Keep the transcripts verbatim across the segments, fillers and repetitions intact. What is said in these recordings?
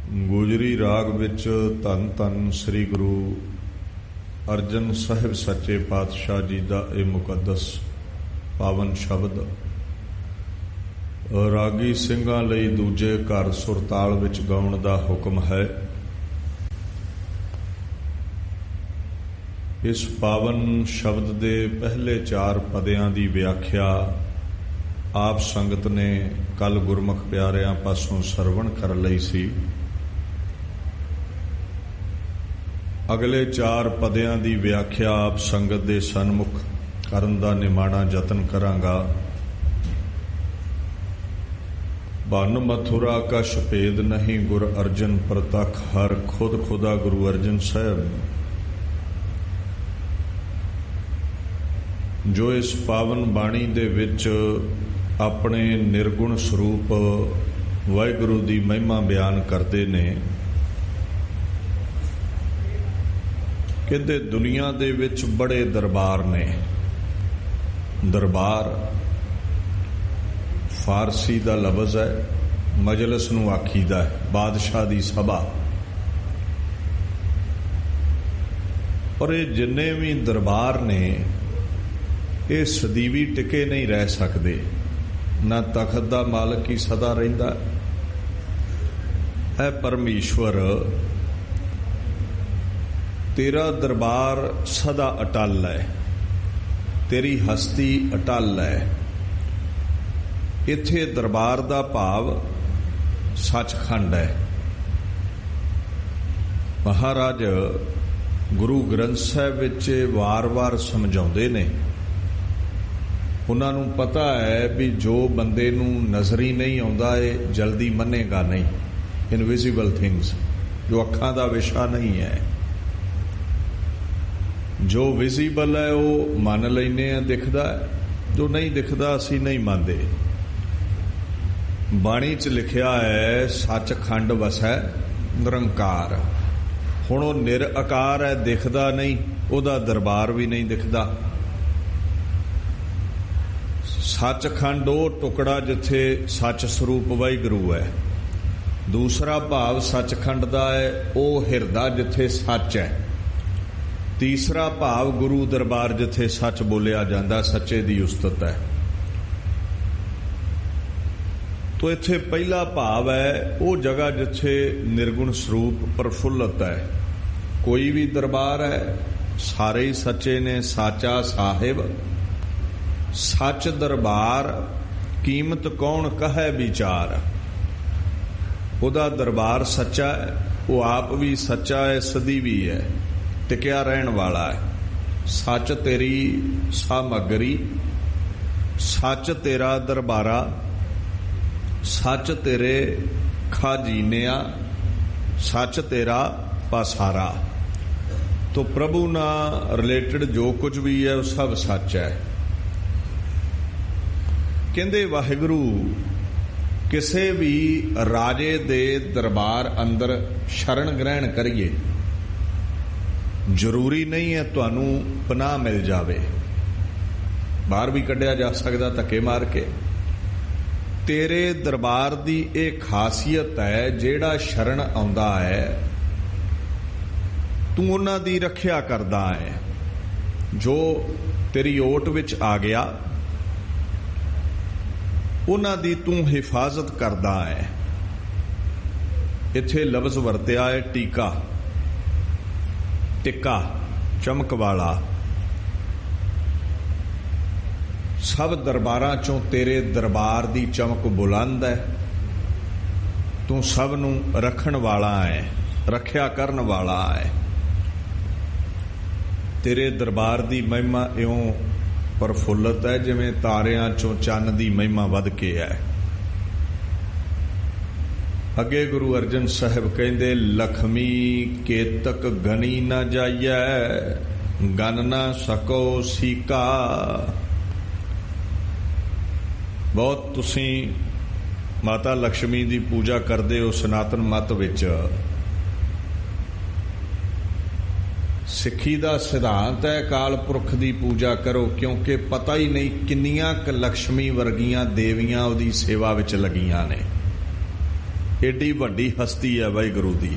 ਗੁਜਰੀ ਰਾਗ ਵਿੱਚ ਧੰਨ ਧੰਨ ਸ੍ਰੀ ਗੁਰੂ ਅਰਜਨ ਸਾਹਿਬ ਸੱਚੇ ਪਾਤਸ਼ਾਹ ਜੀ ਦਾ ਇਹ ਮੁਕੱਦਸ ਪਾਵਨ ਸ਼ਬਦ ਰਾਗੀ ਸਿੰਘਾਂ ਲਈ ਦੂਜੇ ਘਰ ਸੁਰਤਾਲ ਵਿੱਚ ਗਾਉਣ ਦਾ ਹੁਕਮ ਹੈ। ਇਸ ਪਾਵਨ ਸ਼ਬਦ ਦੇ ਪਹਿਲੇ ਚਾਰ ਪਦਿਆਂ ਦੀ ਵਿਆਖਿਆ ਆਪ ਸੰਗਤ ਨੇ ਕੱਲ ਗੁਰਮੁਖ ਪਿਆਰਿਆਂ ਪਾਸੋਂ ਸਰਵਣ ਕਰ ਲਈ ਸੀ। ਅਗਲੇ ਚਾਰ ਪਦਿਆਂ ਦੀ ਵਿਆਖਿਆ ਆਪ ਸੰਗਤ ਦੇ ਸਨਮੁਖ ਕਰਨ ਦਾ ਨਿਮਾਣਾ ਯਤਨ ਕਰਾਂਗਾ। ਬਨ ਮਥੁਰਾ ਕਾ ਸ਼ਪੇਦ ਨਹੀਂ ਗੁਰ ਅਰਜਨ ਪ੍ਰਤੱਖ ਹਰ ਖੁਦ ਖੁਦਾ ਗੁਰੂ ਅਰਜਨ ਸਾਹਿਬ ਜੋ ਇਸ ਪਾਵਨ ਬਾਣੀ ਦੇ ਵਿੱਚ ਆਪਣੇ ਨਿਰਗੁਣ ਸਰੂਪ ਵਾਹਿਗੁਰੂ ਦੀ ਮਹਿਮਾ ਬਿਆਨ ਕਰਦੇ ਨੇ। ਕਹਿੰਦੇ ਦੁਨੀਆ ਦੇ ਵਿੱਚ ਬੜੇ ਦਰਬਾਰ ਨੇ। ਦਰਬਾਰ ਫਾਰਸੀ ਦਾ ਲਫ਼ਜ਼ ਹੈ, ਮਜਲਿਸ ਨੂੰ ਆਖੀਦਾ ਹੈ, ਬਾਦਸ਼ਾਹ ਦੀ ਸਭਾ। ਔਰ ਇਹ ਜਿੰਨੇ ਵੀ ਦਰਬਾਰ ਨੇ ਇਹ ਸਦੀਵੀ ਟਿਕੇ ਨਹੀਂ ਰਹਿ ਸਕਦੇ। ਨਾ ਤਖਤ ਦਾ ਮਾਲਕ ਹੀ ਸਦਾ ਰਹਿੰਦਾ ਹੈ। ਪਰਮੇਸ਼ਵਰ ਤੇਰਾ ਦਰਬਾਰ ਸਦਾ ਅਟਲ ਹੈ, ਤੇਰੀ ਹਸਤੀ ਅਟਲ ਹੈ। ਇੱਥੇ ਦਰਬਾਰ ਦਾ ਭਾਵ ਸੱਚਖੰਡ ਹੈ। ਮਹਾਰਾਜ ਗੁਰੂ ਗ੍ਰੰਥ ਸਾਹਿਬ ਵਿੱਚ ਵਾਰ-ਵਾਰ ਸਮਝਾਉਂਦੇ ਨੇ। ਉਹਨਾਂ ਨੂੰ ਪਤਾ ਹੈ ਵੀ ਜੋ ਬੰਦੇ ਨੂੰ ਨਜ਼ਰੀ ਨਹੀਂ ਆਉਂਦਾ ਇਹ ਜਲਦੀ ਮੰਨੇਗਾ ਨਹੀਂ। ਇਨਵਿਜ਼ੀਬਲ ਥਿੰਗਸ ਜੋ ਅੱਖਾਂ ਦਾ ਵਿਸ਼ਾ ਨਹੀਂ ਹੈ, ਜੋ ਵਿਜ਼ੀਬਲ ਹੈ ਉਹ ਮੰਨ ਲੈਂਦੇ ਆ, ਦਿਖਦਾ ਹੈ। ਜੋ ਨਹੀਂ ਦਿਖਦਾ ਅਸੀਂ ਨਹੀਂ ਮੰਨਦੇ। ਬਾਣੀ 'ਚ ਲਿਖਿਆ ਹੈ ਸੱਚਖੰਡ ਵਸੈ ਨਿਰੰਕਾਰ। ਹੁਣ ਉਹ ਨਿਰਆਕਾਰ ਹੈ, ਦਿਖਦਾ ਨਹੀਂ, ਉਹਦਾ ਦਰਬਾਰ ਵੀ ਨਹੀਂ ਦਿਖਦਾ। ਸੱਚਖੰਡ ਉਹ ਟੁਕੜਾ ਜਿੱਥੇ ਸੱਚ ਸਰੂਪ ਵਾਹਿਗੁਰੂ ਹੈ। ਦੂਸਰਾ ਭਾਵ ਸੱਚਖੰਡ ਦਾ ਹੈ ਉਹ ਹਿਰਦਾ ਜਿੱਥੇ ਸੱਚ ਹੈ। ਤੀਸਰਾ ਭਾਵ ਗੁਰੂ ਦਰਬਾਰ ਜਿੱਥੇ ਸੱਚ ਬੋਲਿਆ ਜਾਂਦਾ, ਸੱਚੇ ਦੀ ਉਸਤਤ ਹੈ। ਤੋ ਇੱਥੇ ਪਹਿਲਾ ਭਾਵ ਹੈ ਉਹ ਜਗ੍ਹਾ ਜਿੱਥੇ ਨਿਰਗੁਣ ਸਰੂਪ ਪ੍ਰਫੁੱਲਤ ਹੈ। ਕੋਈ ਵੀ ਦਰਬਾਰ ਹੈ, ਸਾਰੇ ਹੀ ਸੱਚੇ ਨੇ। ਸਾਚਾ ਸਾਹਿਬ ਸੱਚ ਦਰਬਾਰ ਕੀਮਤ ਕੌਣ ਕਹੈ ਵਿਚਾਰ। ਉਹਦਾ ਦਰਬਾਰ ਸੱਚਾ ਹੈ, ਉਹ ਆਪ ਵੀ ਸੱਚਾ ਹੈ, ਸਦੀ ਵੀ ਹੈ, ਟਿਕਿਆ ਰਹਿਣ ਵਾਲਾ ਹੈ। ਸੱਚ ਤੇਰੀ ਸਾਮਗਰੀ, ਸੱਚ ਤੇਰਾ ਦਰਬਾਰਾ, ਸੱਚ ਤੇਰੇ ਖਾਜੀਨਿਆ, ਸੱਚ ਤੇਰਾ ਪਾਸਾਰਾ। ਤੋ ਪ੍ਰਭੂ ਨਾਲ ਰਿਲੇਟਡ ਜੋ ਕੁਝ ਵੀ ਹੈ ਉਹ ਸਭ ਸੱਚ ਹੈ। ਕਹਿੰਦੇ ਵਾਹਿਗੁਰੂ ਕਿਸੇ ਵੀ ਰਾਜੇ ਦੇ ਦਰਬਾਰ ਅੰਦਰ ਸ਼ਰਨ ਗ੍ਰਹਿਣ ਕਰੀਏ, ਜ਼ਰੂਰੀ ਨਹੀਂ ਹੈ ਤੁਹਾਨੂੰ ਪਨਾਹ ਮਿਲ ਜਾਵੇ। ਬਾਹਰ ਵੀ ਕੱਢਿਆ ਜਾ ਸਕਦਾ ਧੱਕੇ ਮਾਰ ਕੇ। ਤੇਰੇ ਦਰਬਾਰ ਦੀ ਇਹ ਖਾਸੀਅਤ ਹੈ, ਜਿਹੜਾ ਸ਼ਰਨ ਆਉਂਦਾ ਹੈ ਤੂੰ ਉਹਨਾਂ ਦੀ ਰੱਖਿਆ ਕਰਦਾ ਹੈ। ਜੋ ਤੇਰੀ ਓਟ ਵਿੱਚ ਆ ਗਿਆ ਉਹਨਾਂ ਦੀ ਤੂੰ ਹਿਫਾਜ਼ਤ ਕਰਦਾ ਹੈ। ਇੱਥੇ ਲਫ਼ਜ਼ ਵਰਤਿਆ ਹੈ ਟੀਕਾ, ਟਿੱਕਾ, ਚਮਕ ਵਾਲਾ। ਸਭ ਦਰਬਾਰਾਂ ਚੋਂ ਤੇਰੇ ਦਰਬਾਰ ਦੀ ਚਮਕ ਬੁਲੰਦ ਹੈ। ਤੂੰ ਸਭ ਨੂੰ ਰੱਖਣ ਵਾਲਾ ਹੈ, ਰੱਖਿਆ ਕਰਨ ਵਾਲਾ ਹੈ। ਤੇਰੇ ਦਰਬਾਰ ਦੀ ਮਹਿਮਾ ਇਉਂ ਪ੍ਰਫੁੱਲਤ ਹੈ ਜਿਵੇਂ ਤਾਰਿਆਂ ਚੋਂ ਚੰਨ ਦੀ ਮਹਿਮਾ ਵੱਧ ਕੇ ਹੈ। ਅੱਗੇ ਗੁਰੂ ਅਰਜਨ ਸਾਹਿਬ ਕਹਿੰਦੇ ਲਖਮੀ ਕੇਤਕ ਗਣੀ ਨਾ ਜਾਈਐ, ਗਨ ਨਾ ਸਕੋ ਸੀਕਾ। ਬਹੁਤ ਤੁਸੀਂ ਮਾਤਾ ਲక్ష్ਮੀ ਦੀ ਪੂਜਾ ਕਰਦੇ ਹੋ ਸਨਾਤਨ ਮਤ ਵਿੱਚ। ਸਿੱਖੀ ਦਾ ਸਿਧਾਂਤ ਹੈ ਅਕਾਲ ਪੁਰਖ ਦੀ ਪੂਜਾ ਕਰੋ, ਕਿਉਂਕਿ ਪਤਾ ਹੀ ਨਹੀਂ ਕਿੰਨੀਆਂ ਕੁ ਲక్ష్ਮੀ ਵਰਗੀਆਂ ਦੇਵੀਆਂ ਉਹਦੀ ਸੇਵਾ ਵਿੱਚ ਲੱਗੀਆਂ ਨੇ। एडी वड्डी हस्ती है वाहिगुरू दी।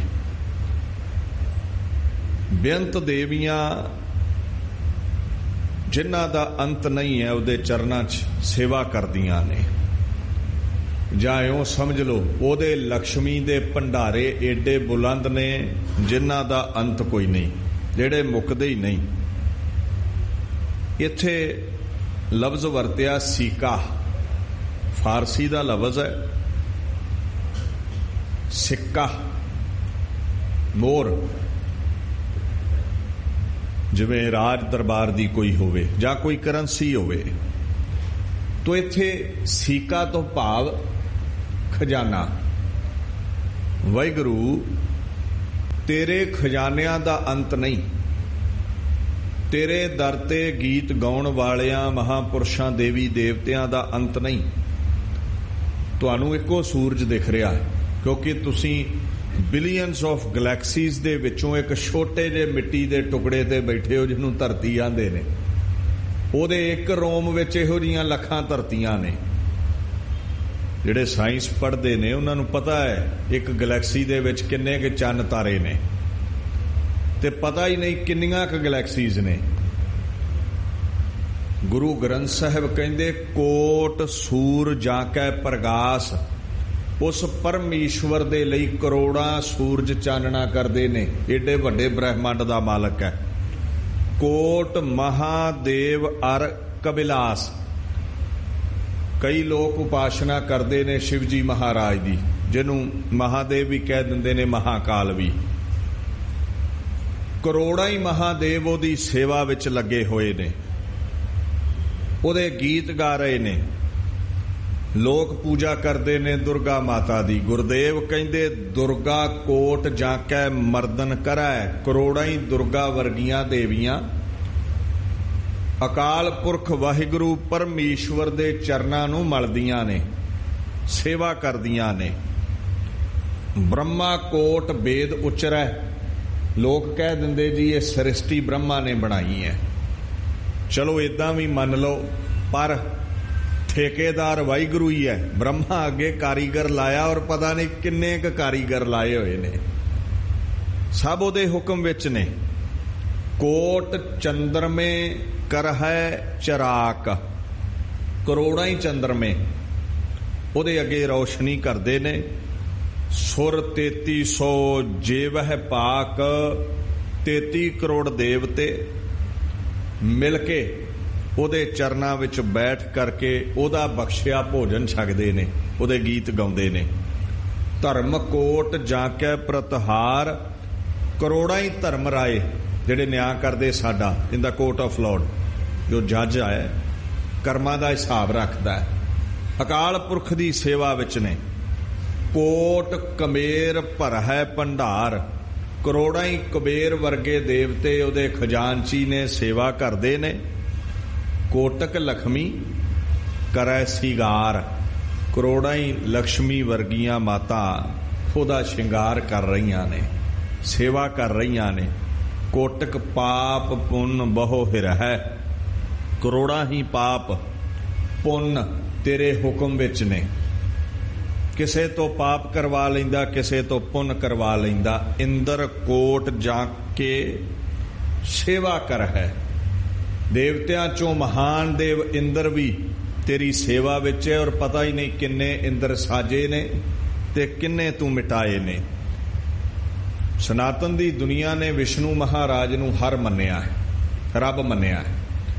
बेअंत देवियां जिन्हां दा अंत नहीं है उहदे चरनां च सेवा करदियां ने। जां इउं समझ लो उहदे लक्ष्मी दे भंडारे एडे बुलंद ने जिन्हां दा अंत कोई नहीं, जिहड़े मुकदे ही नहीं। इत्थे लफ्ज वरतिया सीका, फारसी दा लफ्ज है। सिक्का मोहर, जिवें राज दरबार दी कोई होवे जां कोई करंसी होवे, तो इत्थे सीका तो भाव खजाना। वाहिगुरू तेरे खजानियां दा अंत नहीं, तेरे दर ते गीत गाउण वालियां महापुरुषां देवी देवतियां दा अंत नहीं। तुहानूं इक्को सूरज दिख रहा है क्योंकि तुसीं बिलियंस ऑफ गलैक्सीज दे विचों एक छोटे जे मिट्टी दे टुकड़े ते बैठे हो जिन्हों धरती आंदे ने। ਉਹਦੇ एक रोम विच इहो जिहियां लखां धरतियां ने। ਜਿਹੜੇ ਸਾਇੰਸ ਪੜ੍ਹਦੇ ਨੇ ਉਹਨਾਂ ਨੂੰ ਪਤਾ ਹੈ ਇੱਕ ਗਲੈਕਸੀ ਦੇ ਵਿੱਚ ਕਿੰਨੇ ਕੁ ਚੰਨ ਤਾਰੇ ਨੇ, ਤੇ ਪਤਾ ਹੀ ਨਹੀਂ ਕਿੰਨੀਆਂ ਕੁ ਗਲੈਕਸੀਜ਼ ਨੇ। ਗੁਰੂ ਗ੍ਰੰਥ ਸਾਹਿਬ ਕਹਿੰਦੇ ਕੋਟ ਸੂਰ ਜਾਂ ਕੈ ਪ੍ਰਗਾਸ, ਉਸ ਪਰਮੇਸ਼ਵਰ ਦੇ ਲਈ ਕਰੋੜਾਂ ਸੂਰਜ ਚਾਨਣਾ ਕਰਦੇ ਨੇ। ਏਡੇ ਵੱਡੇ ਬ੍ਰਹਿਮੰਡ ਦਾ ਮਾਲਕ ਹੈ। ਕੋਟ ਮਹਾਦੇਵ ਅਰ ਕਬਿਲਾਸ, ਕਈ ਲੋਕ ਉਪਾਸਨਾ ਕਰਦੇ ਨੇ शिव जी महाराज ਦੀ, ਜਿਹਨੂੰ ਮਹਾਦੇਵ ਵੀ ਕਹਿ ਦਿੰਦੇ ਨੇ, ਮਹਾਕਾਲ ਵੀ। ਕਰੋੜਾਂ ਹੀ ਮਹਾਦੇਵ ਉਹਦੀ ਸੇਵਾ ਵਿੱਚ ਲੱਗੇ ਹੋਏ ਨੇ, ਉਹਦੇ ਗੀਤ ਗਾ ਰਹੇ ਨੇ। ਲੋਕ ਪੂਜਾ ਕਰਦੇ ਨੇ ਦੁਰਗਾ ਮਾਤਾ ਦੀ। ਗੁਰਦੇਵ ਕਹਿੰਦੇ ਦੁਰਗਾ ਕੋਟ ਜਾਂ ਕੈ ਮਰਦਨ ਕਰੈ, ਕਰੋੜਾਂ ਹੀ ਦੁਰਗਾ ਵਰਗੀਆਂ ਦੇਵੀਆਂ ਅਕਾਲ ਪੁਰਖ ਵਾਹਿਗੁਰੂ ਪਰਮੇਸ਼ਵਰ ਦੇ ਚਰਨਾਂ ਨੂੰ ਮਲਦੀਆਂ ਨੇ, ਸੇਵਾ ਕਰਦੀਆਂ ਨੇ। ਬ੍ਰਹਮਾ ਕੋਟ ਵੇਦ ਉਚਰੈ, ਲੋਕ ਕਹਿ ਦਿੰਦੇ ਜੀ ਇਹ ਸ੍ਰਿਸ਼ਟੀ ਬ੍ਰਹਮਾ ਨੇ ਬਣਾਈ ਹੈ। ਚਲੋ ਇਦਾਂ ਵੀ ਮੰਨ ਲਓ, ਪਰ ਠੇਕੇਦਾਰ ਵਾਹਿਗੁਰੂ ਹੀ ਹੈ। ਬ੍ਰਹਮਾ ਅੱਗੇ ਕਾਰੀਗਰ ਲਾਇਆ ਔਰ ਪਤਾ ਨਹੀਂ ਕਿੰਨੇ ਕੁ ਕਾਰੀਗਰ ਲਾਏ ਹੋਏ ਨੇ, ਸਭ ਉਹਦੇ ਹੁਕਮ ਵਿੱਚ ਨੇ। ਕੋਟ ਚੰਦਰਮੇ ਕਰ ਹੈ ਚਰਾਕ, ਕਰੋੜਾਂ ਹੀ ਚੰਦਰਮੇ ਉਹਦੇ ਅੱਗੇ ਰੌਸ਼ਨੀ ਕਰਦੇ ਨੇ। ਸੁਰ ਤੇਤੀ ਸੌ ਜੇਵਹਿ ਪਾਕ, ਤੇਤੀ ਕਰੋੜ ਦੇਵਤੇ ਮਿਲ ਕੇ ਉਹਦੇ ਚਰਨਾਂ ਵਿੱਚ ਬੈਠ ਕਰਕੇ ਉਹਦਾ ਬਖਸ਼ਿਆ ਭੋਜਨ ਛਕਦੇ ਨੇ, ਉਹਦੇ ਗੀਤ ਗਾਉਂਦੇ ਨੇ। ਧਰਮ ਕੋਟ ਜਾਂ ਕੇ ਪ੍ਰਤਹਾਰ, ਕਰੋੜਾਂ ਹੀ ਧਰਮ ਰਾਏ ਜਿਹੜੇ ਨਿਆਂ ਕਰਦੇ ਸਾਡਾ, ਇਨ ਦਾ ਕੋਰਟ ਆਫ ਲਾਰਡ, ਜੋ ਜੱਜ ਆਇਆ ਕਰਮਾਂ ਦਾ ਹਿਸਾਬ ਰੱਖਦਾ ਹੈ, ਅਕਾਲ ਪੁਰਖ ਦੀ ਸੇਵਾ ਵਿੱਚ ਨੇ। ਕੋਟ ਕਮੇਰ ਭਰ ਹੈ ਭੰਡਾਰ, ਕਰੋੜਾਂ ਹੀ ਕੁਬੇਰ ਵਰਗੇ ਦੇਵਤੇ ਉਹਦੇ ਖਜ਼ਾਨਚੀ ਨੇ, ਸੇਵਾ ਕਰਦੇ ਨੇ। ਕੋਟਕ ਲక్ష్ਮੀ ਕਰੈ ਸ਼ਿੰਗਾਰ, ਕਰੋੜਾਂ ਹੀ ਲక్ష్ਮੀ ਵਰਗੀਆਂ ਮਾਤਾ ਉਹਦਾ ਸ਼ਿੰਗਾਰ ਕਰ ਰਹੀਆਂ ਨੇ, ਸੇਵਾ ਕਰ ਰਹੀਆਂ ਨੇ। ਕੋਟਕ ਪਾਪ ਪੁੰਨ ਬਹੁ ਹਿਰਹਿ, ਕਰੋੜਾਂ ਹੀ ਪਾਪ ਪੁੰਨ ਤੇਰੇ ਹੁਕਮ ਵਿੱਚ ਨੇ। ਕਿਸੇ ਤੋਂ ਪਾਪ ਕਰਵਾ ਲੈਂਦਾ, ਕਿਸੇ ਤੋਂ ਪੁੰਨ ਕਰਵਾ ਲੈਂਦਾ। ਇੰਦਰ ਕੋਟ ਜਾ ਕੇ ਸੇਵਾ ਕਰ ਹੈ, ਦੇਵਤਿਆਂ ਚੋਂ ਮਹਾਨ ਦੇਵ ਇੰਦਰ ਵੀ ਤੇਰੀ ਸੇਵਾ ਵਿੱਚ ਹੈ, ਔਰ ਪਤਾ ਹੀ ਨਹੀਂ ਕਿੰਨੇ ਇੰਦਰ ਸਾਜੇ ਨੇ ਤੇ ਕਿੰਨੇ ਤੂੰ ਮਿਟਾਏ ਨੇ। ਸਨਾਤਨ ਦੀ ਦੁਨੀਆ ਨੇ ਵਿਸ਼ਨੂੰ ਮਹਾਰਾਜ ਨੂੰ ਹਰ ਮੰਨਿਆ ਹੈ, ਰੱਬ ਮੰਨਿਆ ਹੈ।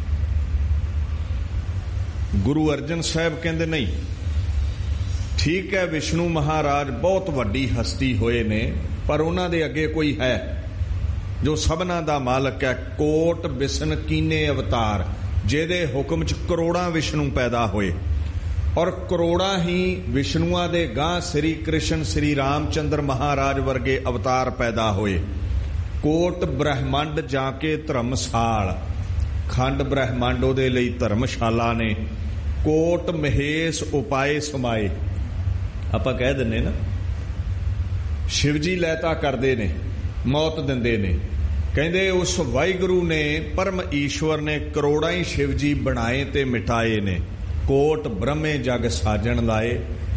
ਗੁਰੂ ਅਰਜਨ ਸਾਹਿਬ ਕਹਿੰਦੇ ਨਹੀਂ, ਠੀਕ ਹੈ ਵਿਸ਼ਨੂੰ ਮਹਾਰਾਜ ਬਹੁਤ ਵੱਡੀ ਹਸਤੀ ਹੋਏ ਨੇ, ਪਰ ਉਹਨਾਂ ਦੇ ਅੱਗੇ ਕੋਈ ਹੈ ਜੋ ਸਭਨਾ ਦਾ ਮਾਲਕ ਹੈ। ਕੋਟ ਬਿਸ਼ਨ ਕੀਨੇ ਅਵਤਾਰ, ਜਿਹਦੇ ਹੁਕਮ ਚ ਕਰੋੜਾਂ ਵਿਸ਼ਨੂੰ ਪੈਦਾ ਹੋਏ, ਔਰ ਕਰੋੜਾਂ ਹੀ ਵਿਸ਼ਨੂਆਂ ਦੇ ਗਾਂ ਸ੍ਰੀ ਕ੍ਰਿਸ਼ਨ ਸ੍ਰੀ ਰਾਮਚੰਦਰ ਮਹਾਰਾਜ ਵਰਗੇ ਅਵਤਾਰ ਪੈਦਾ ਹੋਏ। ਕੋਟ ਬ੍ਰਹਮੰਡ ਜਾ ਕੇ ਧਰਮਸਾਲ, ਖੰਡ ਬ੍ਰਹਮੰਡ ਉਹਦੇ ਲਈ ਧਰਮਸ਼ਾਲਾ ਨੇ। ਕੋਟ ਮਹੇਸ਼ ਉਪਾਏ ਸਮਾਏ, ਆਪਾਂ ਕਹਿ ਦਿੰਨੇ ਨਾ शिव जी लैता करते ने, मौत दिंदे ने। कहते उस वाहिगुरू ने परम ईश्वर ने करोड़ां ही शिव जी बनाए ते मिटाए ने। कोट ब्रह्मे जग साजन लाए,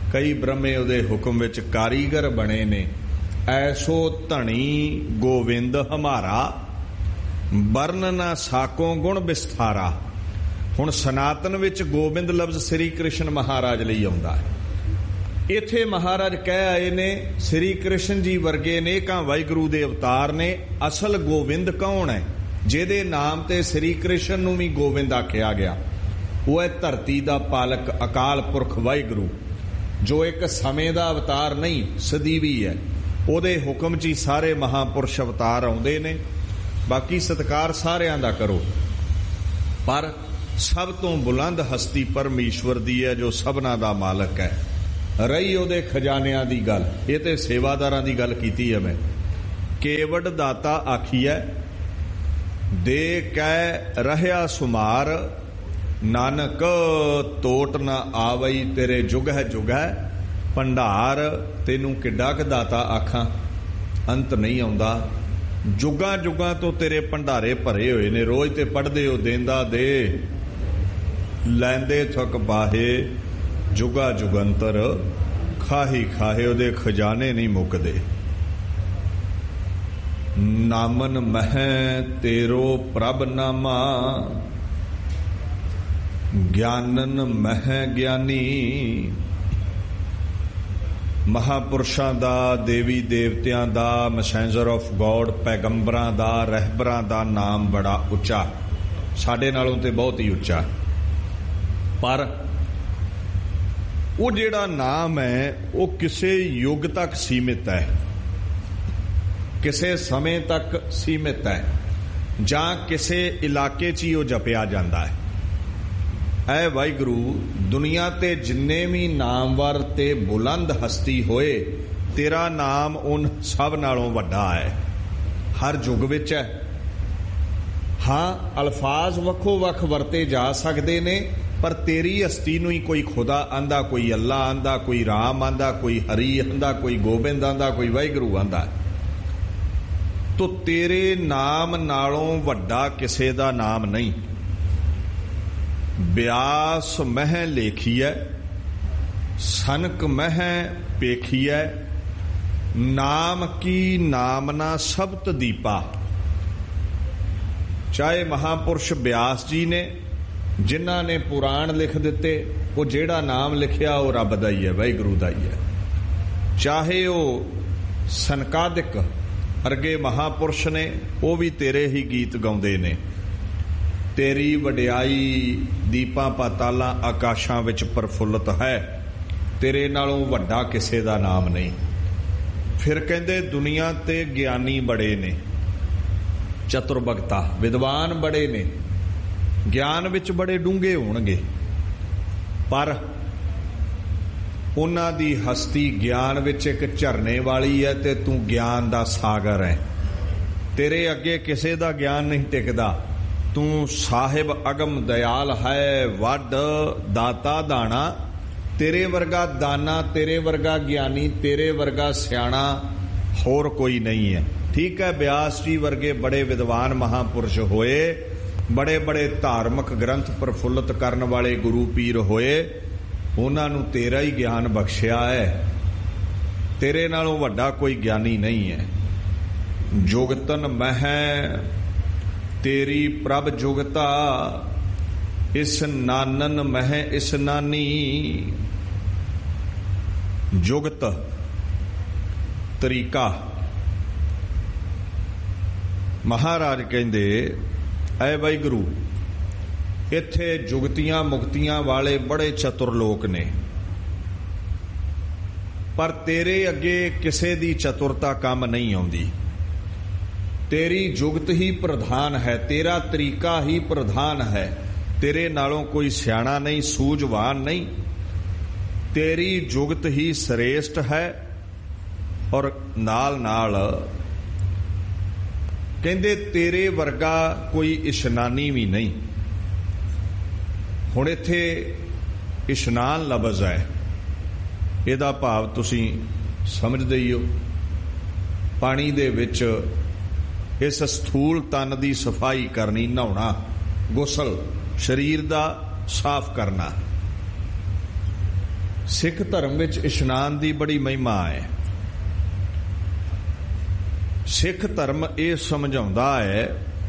ਕਈ ਬ੍ਰਹਮੇ ਉਹਦੇ ਹੁਕਮ ਵਿੱਚ ਕਾਰੀਗਰ ਬਣੇ ਨੇ। ਐਸੋ ਧਣੀ ਗੋਵਿੰਦ ਹਮਾਰਾ, ਵਰਨ ਨਾ ਸਾਕੋ ਗੁਣ ਵਿਸਥਾਰਾ। ਹੁਣ ਸਨਾਤਨ ਵਿੱਚ ਗੋਬਿੰਦ ਲਫ਼ਜ਼ ਸ੍ਰੀ ਕ੍ਰਿਸ਼ਨ ਮਹਾਰਾਜ ਲਈ ਆਉਂਦਾ ਹੈ। ਇੱਥੇ ਮਹਾਰਾਜ ਕਹਿ ਆਏ ਨੇ ਸ੍ਰੀ ਕ੍ਰਿਸ਼ਨ ਜੀ ਵਰਗੇ ਅਨੇਕਾਂ ਵਾਹਿਗੁਰੂ ਦੇ ਅਵਤਾਰ ਨੇ। ਅਸਲ ਗੋਬਿੰਦ ਕੌਣ ਹੈ? ਜਿਹਦੇ ਨਾਮ ਤੇ ਸ੍ਰੀ ਕ੍ਰਿਸ਼ਨ ਨੂੰ ਵੀ ਗੋਬਿੰਦ ਆਖਿਆ ਗਿਆ, ਉਹ ਹੈ ਧਰਤੀ ਦਾ ਪਾਲਕ ਅਕਾਲ ਪੁਰਖ ਵਾਹਿਗੁਰੂ, ਜੋ ਇੱਕ ਸਮੇਂ ਦਾ ਅਵਤਾਰ ਨਹੀਂ ਸਦੀਵੀ ਹੈ। ਉਹਦੇ ਹੁਕਮ 'ਚ ਹੀ ਸਾਰੇ ਮਹਾਂਪੁਰਸ਼ ਅਵਤਾਰ ਆਉਂਦੇ ਨੇ। ਬਾਕੀ ਸਤਿਕਾਰ ਸਾਰਿਆਂ ਦਾ ਕਰੋ, ਪਰ ਸਭ ਤੋਂ ਬੁਲੰਦ ਹਸਤੀ ਪਰਮੇਸ਼ਵਰ ਦੀ ਹੈ, ਜੋ ਸਭਨਾਂ ਦਾ ਮਾਲਕ ਹੈ। ਰਹੀ ਉਹਦੇ ਖਜ਼ਾਨਿਆਂ ਦੀ ਗੱਲ, ਇਹ ਤੇ ਸੇਵਾਦਾਰਾਂ ਦੀ ਗੱਲ ਕੀਤੀ ਹੈ ਮੈਂ। ਕੇਵਡ ਦਾਤਾ ਆਖੀਐ, ਦੇ ਕੈ ਰਹਿਆ ਸੁਮਾਰ, ਨਾਨਕ ਤੋਟ ਨਾ ਆਵਈ ਤੇਰੇ ਜੁਗ ਹੈ ਜੁਗ ਹੈ ਭੰਡਾਰ। ਤੈਨੂੰ ਕਿੱਡਾ ਕੁ ਦਾਤਾ ਆਖਾਂ, ਅੰਤ ਨਹੀਂ ਆਉਂਦਾ। ਜੁਗਾਂ ਜੁਗਾਂ ਤੋਂ ਤੇਰੇ ਭੰਡਾਰੇ ਭਰੇ ਹੋਏ ਨੇ। ਰੋਜ਼ ਤੇ ਪੜ੍ਹਦੇ ਹੋ, ਦੇਂਦਾ ਦੇ ਲੈਂਦੇ ਥੁੱਕ ਬਾਹੇ, ਜੁਗਾ ਜੁਗੰਤਰ ਖਾਹੀ ਖਾਹੇ। ਉਹਦੇ ਖਜ਼ਾਨੇ ਨਹੀਂ ਮੁੱਕਦੇ। ਨਾਮਨ ਮਹਿ ਤੇਰੋ ਪ੍ਰਭ ਨਾਮਾ, ਗਿਆਨਨ ਮਹਿ ਗਿਆਨੀ। ਮਹਾਪੁਰਸ਼ਾਂ ਦਾ, ਦੇਵੀ ਦੇਵਤਿਆਂ ਦਾ, ਮੈਸੇਂਜਰ ਆਫ ਗੋਡ, ਪੈਗੰਬਰਾਂ ਦਾ, ਰਹਿਬਰਾਂ ਦਾ ਨਾਮ ਬੜਾ ਉੱਚਾ, ਸਾਡੇ ਨਾਲੋਂ ਤੇ ਬਹੁਤ ਹੀ ਉੱਚਾ। ਪਰ ਉਹ ਜਿਹੜਾ ਨਾਮ ਹੈ ਉਹ ਕਿਸੇ ਯੁੱਗ ਤੱਕ ਸੀਮਿਤ ਹੈ, ਕਿਸੇ ਸਮੇਂ ਤੱਕ ਸੀਮਿਤ ਹੈ, ਜਾਂ ਕਿਸੇ ਇਲਾਕੇ 'ਚ ਹੀ ਉਹ ਜਪਿਆ ਜਾਂਦਾ ਹੈ। ਐ ਵਾਹਿਗੁਰੂ, ਦੁਨੀਆ ਤੇ ਜਿੰਨੇ ਵੀ ਨਾਮਵਰ ਤੇ ਬੁਲੰਦ ਹਸਤੀ ਹੋਏ, ਤੇਰਾ ਨਾਮ ਉਨ ਸਭ ਨਾਲੋਂ ਵੱਡਾ ਹੈ, ਹਰ ਯੁੱਗ ਵਿੱਚ ਹੈ। ਹਾਂ, ਅਲਫਾਜ਼ ਵੱਖੋ ਵੱਖ ਵਰਤੇ ਜਾ ਸਕਦੇ ਨੇ, ਪਰ ਤੇਰੀ ਹਸਤੀ ਨੂੰ ਹੀ ਕੋਈ ਖੁਦਾ ਆਂਦਾ, ਕੋਈ ਅੱਲਾ ਆਂਦਾ, ਕੋਈ ਰਾਮ ਆਂਦਾ, ਕੋਈ ਹਰੀ ਆਂਦਾ, ਕੋਈ ਗੋਬਿੰਦ ਆਂਦਾ, ਕੋਈ ਵਾਹਿਗੁਰੂ ਆਂਦਾ। ਤੋ ਤੇਰੇ ਨਾਮ ਨਾਲੋਂ ਵੱਡਾ ਕਿਸੇ ਦਾ ਨਾਮ ਨਹੀਂ। ਬਿਆਸ ਮਹਿ ਲੇਖੀਐ, ਸਨਕ ਮਹਿ ਪੇਖੀਐ, ਨਾਮ ਕੀ ਨਾਮਨਾ ਸਬਤ ਦੀਪਾ। ਚਾਹੇ ਮਹਾਪੁਰਸ਼ ਬਿਆਸ ਜੀ ਨੇ, ਜਿਨ੍ਹਾਂ ਨੇ ਪੁਰਾਣ ਲਿਖ ਦਿੱਤੇ, ਉਹ ਜਿਹੜਾ ਨਾਮ ਲਿਖਿਆ ਉਹ ਰੱਬ ਦਾ ਹੀ ਹੈ, ਵਾਹਿਗੁਰੂ ਦਾ ਹੀ ਹੈ। ਚਾਹੇ ਉਹ ਸਨਕਾਦਿਕ ਅਰਗੇ ਮਹਾਪੁਰਸ਼ ਨੇ, ਉਹ ਵੀ ਤੇਰੇ ਹੀ ਗੀਤ ਗਾਉਂਦੇ ਨੇ। ਤੇਰੀ ਵਡਿਆਈ ਦੀਪਾਂ ਪਾਤਾਲਾਂ ਆਕਾਸ਼ਾਂ ਵਿੱਚ ਪ੍ਰਫੁੱਲਤ ਹੈ, ਤੇਰੇ ਨਾਲੋਂ ਵੱਡਾ ਕਿਸੇ ਦਾ ਨਾਮ ਨਹੀਂ। ਫਿਰ ਕਹਿੰਦੇ ਦੁਨੀਆ ਤੇ ਗਿਆਨੀ ਬੜੇ ਨੇ, ਚਤੁਰਬਗਤਾ ਵਿਦਵਾਨ ਬੜੇ ਨੇ, ਗਿਆਨ ਵਿੱਚ ਬੜੇ ਡੂੰਘੇ ਹੋਣਗੇ, ਪਰ ਉਹਨਾਂ ਦੀ ਹਸਤੀ ਗਿਆਨ ਵਿੱਚ ਇੱਕ ਝਰਨੇ ਵਾਲੀ ਹੈ ਤੇ ਤੂੰ ਗਿਆਨ ਦਾ ਸਾਗਰ ਹੈ। ਤੇਰੇ ਅੱਗੇ ਕਿਸੇ ਦਾ ਗਿਆਨ ਨਹੀਂ ਟਿਕਦਾ। ਤੂੰ ਸਾਹਿਬ ਅਗਮ ਦਇਆਲ ਹੈ, ਵੱਡ ਦਾਤਾ ਦਾਣਾ। ਤੇਰੇ ਵਰਗਾ ਦਾਨਾ, ਤੇਰੇ ਵਰਗਾ ਗਿਆਨੀ, ਤੇਰੇ ਵਰਗਾ ਸਿਆਣਾ ਹੋਰ ਕੋਈ ਨਹੀਂ ਹੈ। ਠੀਕ ਹੈ, ਬਿਆਸ ਜੀ ਵਰਗੇ ਬੜੇ ਵਿਦਵਾਨ ਮਹਾਪੁਰਸ਼ ਹੋਏ, ਬੜੇ ਬੜੇ ਧਾਰਮਿਕ ਗ੍ਰੰਥ ਪ੍ਰਫੁੱਲਤ ਕਰਨ ਵਾਲੇ ਗੁਰੂ ਪੀਰ ਹੋਏ, ਉਹਨਾਂ ਨੂੰ ਤੇਰਾ ਹੀ ਗਿਆਨ ਬਖਸ਼ਿਆ ਹੈ। ਤੇਰੇ ਨਾਲੋਂ ਵੱਡਾ ਕੋਈ ਗਿਆਨੀ ਨਹੀਂ ਹੈ। ਜੁਗਤਨ ਮਹਿ ਤੇਰੀ ਪ੍ਰਭ ਜੁਗਤਾ, ਇਸ ਨਾਨਨ ਮਹਿ ਇਸ ਨਾਨੀ। ਜੁਗਤ ਤਰੀਕਾ। ਮਹਾਰਾਜ ਕਹਿੰਦੇ, ਐ ਵਾਹਿਗੁਰੂ, ਇੱਥੇ ਜੁਗਤੀਆਂ ਮੁਕਤੀਆਂ ਵਾਲੇ ਬੜੇ ਚਤੁਰ ਲੋਕ ਨੇ, ਪਰ ਤੇਰੇ ਅੱਗੇ ਕਿਸੇ ਦੀ ਚਤੁਰਤਾ ਕੰਮ ਨਹੀਂ ਆਉਂਦੀ। ਤੇਰੀ ਜੁਗਤ ਹੀ ਪ੍ਰਧਾਨ ਹੈ, ਤੇਰਾ ਤਰੀਕਾ ਹੀ ਪ੍ਰਧਾਨ ਹੈ। ਤੇਰੇ ਨਾਲੋਂ ਕੋਈ ਸਿਆਣਾ ਨਹੀਂ, ਸੂਝਵਾਨ ਨਹੀਂ। ਤੇਰੀ ਜੁਗਤ ਹੀ ਸ੍ਰੇਸ਼ਟ ਹੈ। ਔਰ ਨਾਲ ਨਾਲ ਕਹਿੰਦੇ ਤੇਰੇ ਵਰਗਾ ਕੋਈ ਇਸ਼ਨਾਨੀ ਵੀ ਨਹੀਂ। ਹੁਣ ਇੱਥੇ ਇਸ਼ਨਾਨ ਲਫ਼ਜ਼ ਹੈ, ਇਹਦਾ ਭਾਵ ਤੁਸੀਂ ਸਮਝਦੇ ਹੀ ਹੋ। ਪਾਣੀ ਦੇ ਵਿੱਚ ਇਸ ਸਥੂਲ ਤਨ ਦੀ ਸਫਾਈ ਕਰਨੀ, ਨਹਾਉਣਾ, ਗੁਸਲ, ਸਰੀਰ ਦਾ ਸਾਫ਼ ਕਰਨਾ। ਸਿੱਖ ਧਰਮ ਵਿੱਚ ਇਸ਼ਨਾਨ ਦੀ ਬੜੀ ਮਹਿਮਾ ਹੈ। ਸਿੱਖ ਧਰਮ ਇਹ ਸਮਝਾਉਂਦਾ ਹੈ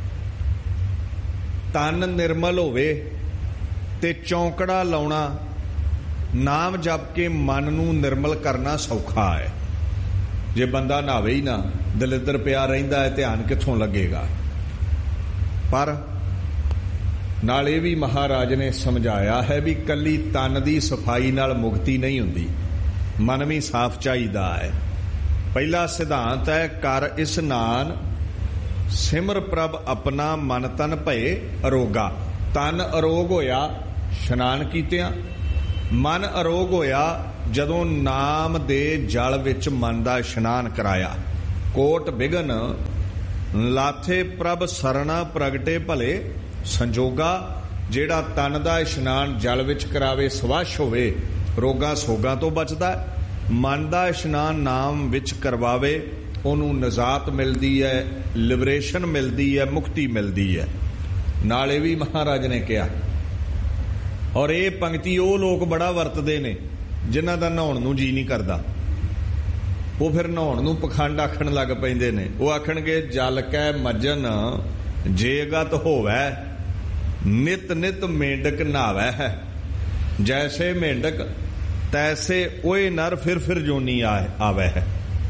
ਤਨ ਨਿਰਮਲ ਹੋਵੇ ਤੇ ਚੌਂਕੜਾ ਲਾਉਣਾ, ਨਾਮ ਜਪ ਕੇ ਮਨ ਨੂੰ ਨਿਰਮਲ ਕਰਨਾ ਸੌਖਾ ਹੈ। ਜੇ ਬੰਦਾ ਨਹਾਵੇ ਹੀ ਨਾ, ਦਲਿੱਦਰ ਪਿਆ ਰਹਿੰਦਾ ਹੈ, ਧਿਆਨ ਕਿੱਥੋਂ ਲੱਗੇਗਾ। ਪਰ ਨਾਲ ਇਹ ਵੀ ਮਹਾਰਾਜ ਨੇ ਸਮਝਾਇਆ ਹੈ ਵੀ ਕੱਲੀ ਤਨ ਦੀ ਸਫਾਈ ਨਾਲ ਮੁਕਤੀ ਨਹੀਂ ਹੁੰਦੀ, ਮਨ ਵੀ ਸਾਫ਼ ਚਾਹੀਦਾ ਹੈ। ਪਹਿਲਾ ਸਿਧਾਂਤ ਹੈ ਕਰ ਇਸਨਾਨ ਸਿਮਰ ਪ੍ਰਭ ਆਪਣਾ ਮਨ ਤਨ ਭਏ ਅਰੋਗਾ। ਤਨ ਅਰੋਗ ਹੋਇਆ ਇਸ਼ਨਾਨ ਕੀਤਿਆਂ, ਮਨ ਅਰੋਗ ਹੋਇਆ ਜਦੋਂ ਨਾਮ ਦੇ ਜਲ ਵਿੱਚ ਮਨ ਦਾ ਇਸ਼ਨਾਨ ਕਰਾਇਆ। ਕੋਟ ਬਿਗਨ ਲਾਥੇ ਪ੍ਰਭ ਸਰਣਾ ਪ੍ਰਗਟੇ ਭਲੇ ਸੰਜੋਗਾ। ਜਿਹੜਾ ਤਨ ਦਾ ਇਸ਼ਨਾਨ ਜਲ ਵਿੱਚ ਕਰਾਵੇ ਸਵੱਛ ਹੋਵੇ, ਰੋਗਾਂ ਸੋਗਾਂ ਤੋਂ ਬਚਦਾ। ਮਨ ਦਾ ਇਸ਼ਨਾਨ ਨਾਮ ਵਿੱਚ ਕਰਵਾਵੇ, ਉਹਨੂੰ ਨਜ਼ਾਤ ਮਿਲਦੀ ਹੈ, ਲਿਬਰੇਸ਼ਨ ਮਿਲਦੀ ਹੈ, ਮੁਕਤੀ ਮਿਲਦੀ ਹੈ। ਨਾਲ ਇਹ ਵੀ ਮਹਾਰਾਜ ਨੇ ਕਿਹਾ, ਔਰ ਇਹ ਪੰਕਤੀ ਉਹ ਲੋਕ ਬੜਾ ਵਰਤਦੇ ਨੇ ਜਿਨ੍ਹਾਂ ਦਾ ਨਹਾਉਣ ਨੂੰ ਜੀ ਨਹੀਂ ਕਰਦਾ। ਉਹ ਫਿਰ ਨਹਾਉਣ ਨੂੰ ਪਖੰਡ ਆਖਣ ਲੱਗ ਪੈਂਦੇ ਨੇ। ਉਹ ਆਖਣਗੇ ਜਲ ਕੈ ਮੱਜਨ ਜੇਗਤ ਹੋਵੈ, ਨਿਤ ਨਿਤ ਮੇਂਢਕ ਨਹਾਵੈ ਹੈ। ਜੈਸੇ ਮੇਂਢਕ ਤੈਸੇ ਓਏ ਨਰ ਫਿਰ ਫਿਰ ਜੋਨੀ ਆਵੈ ਹੈ।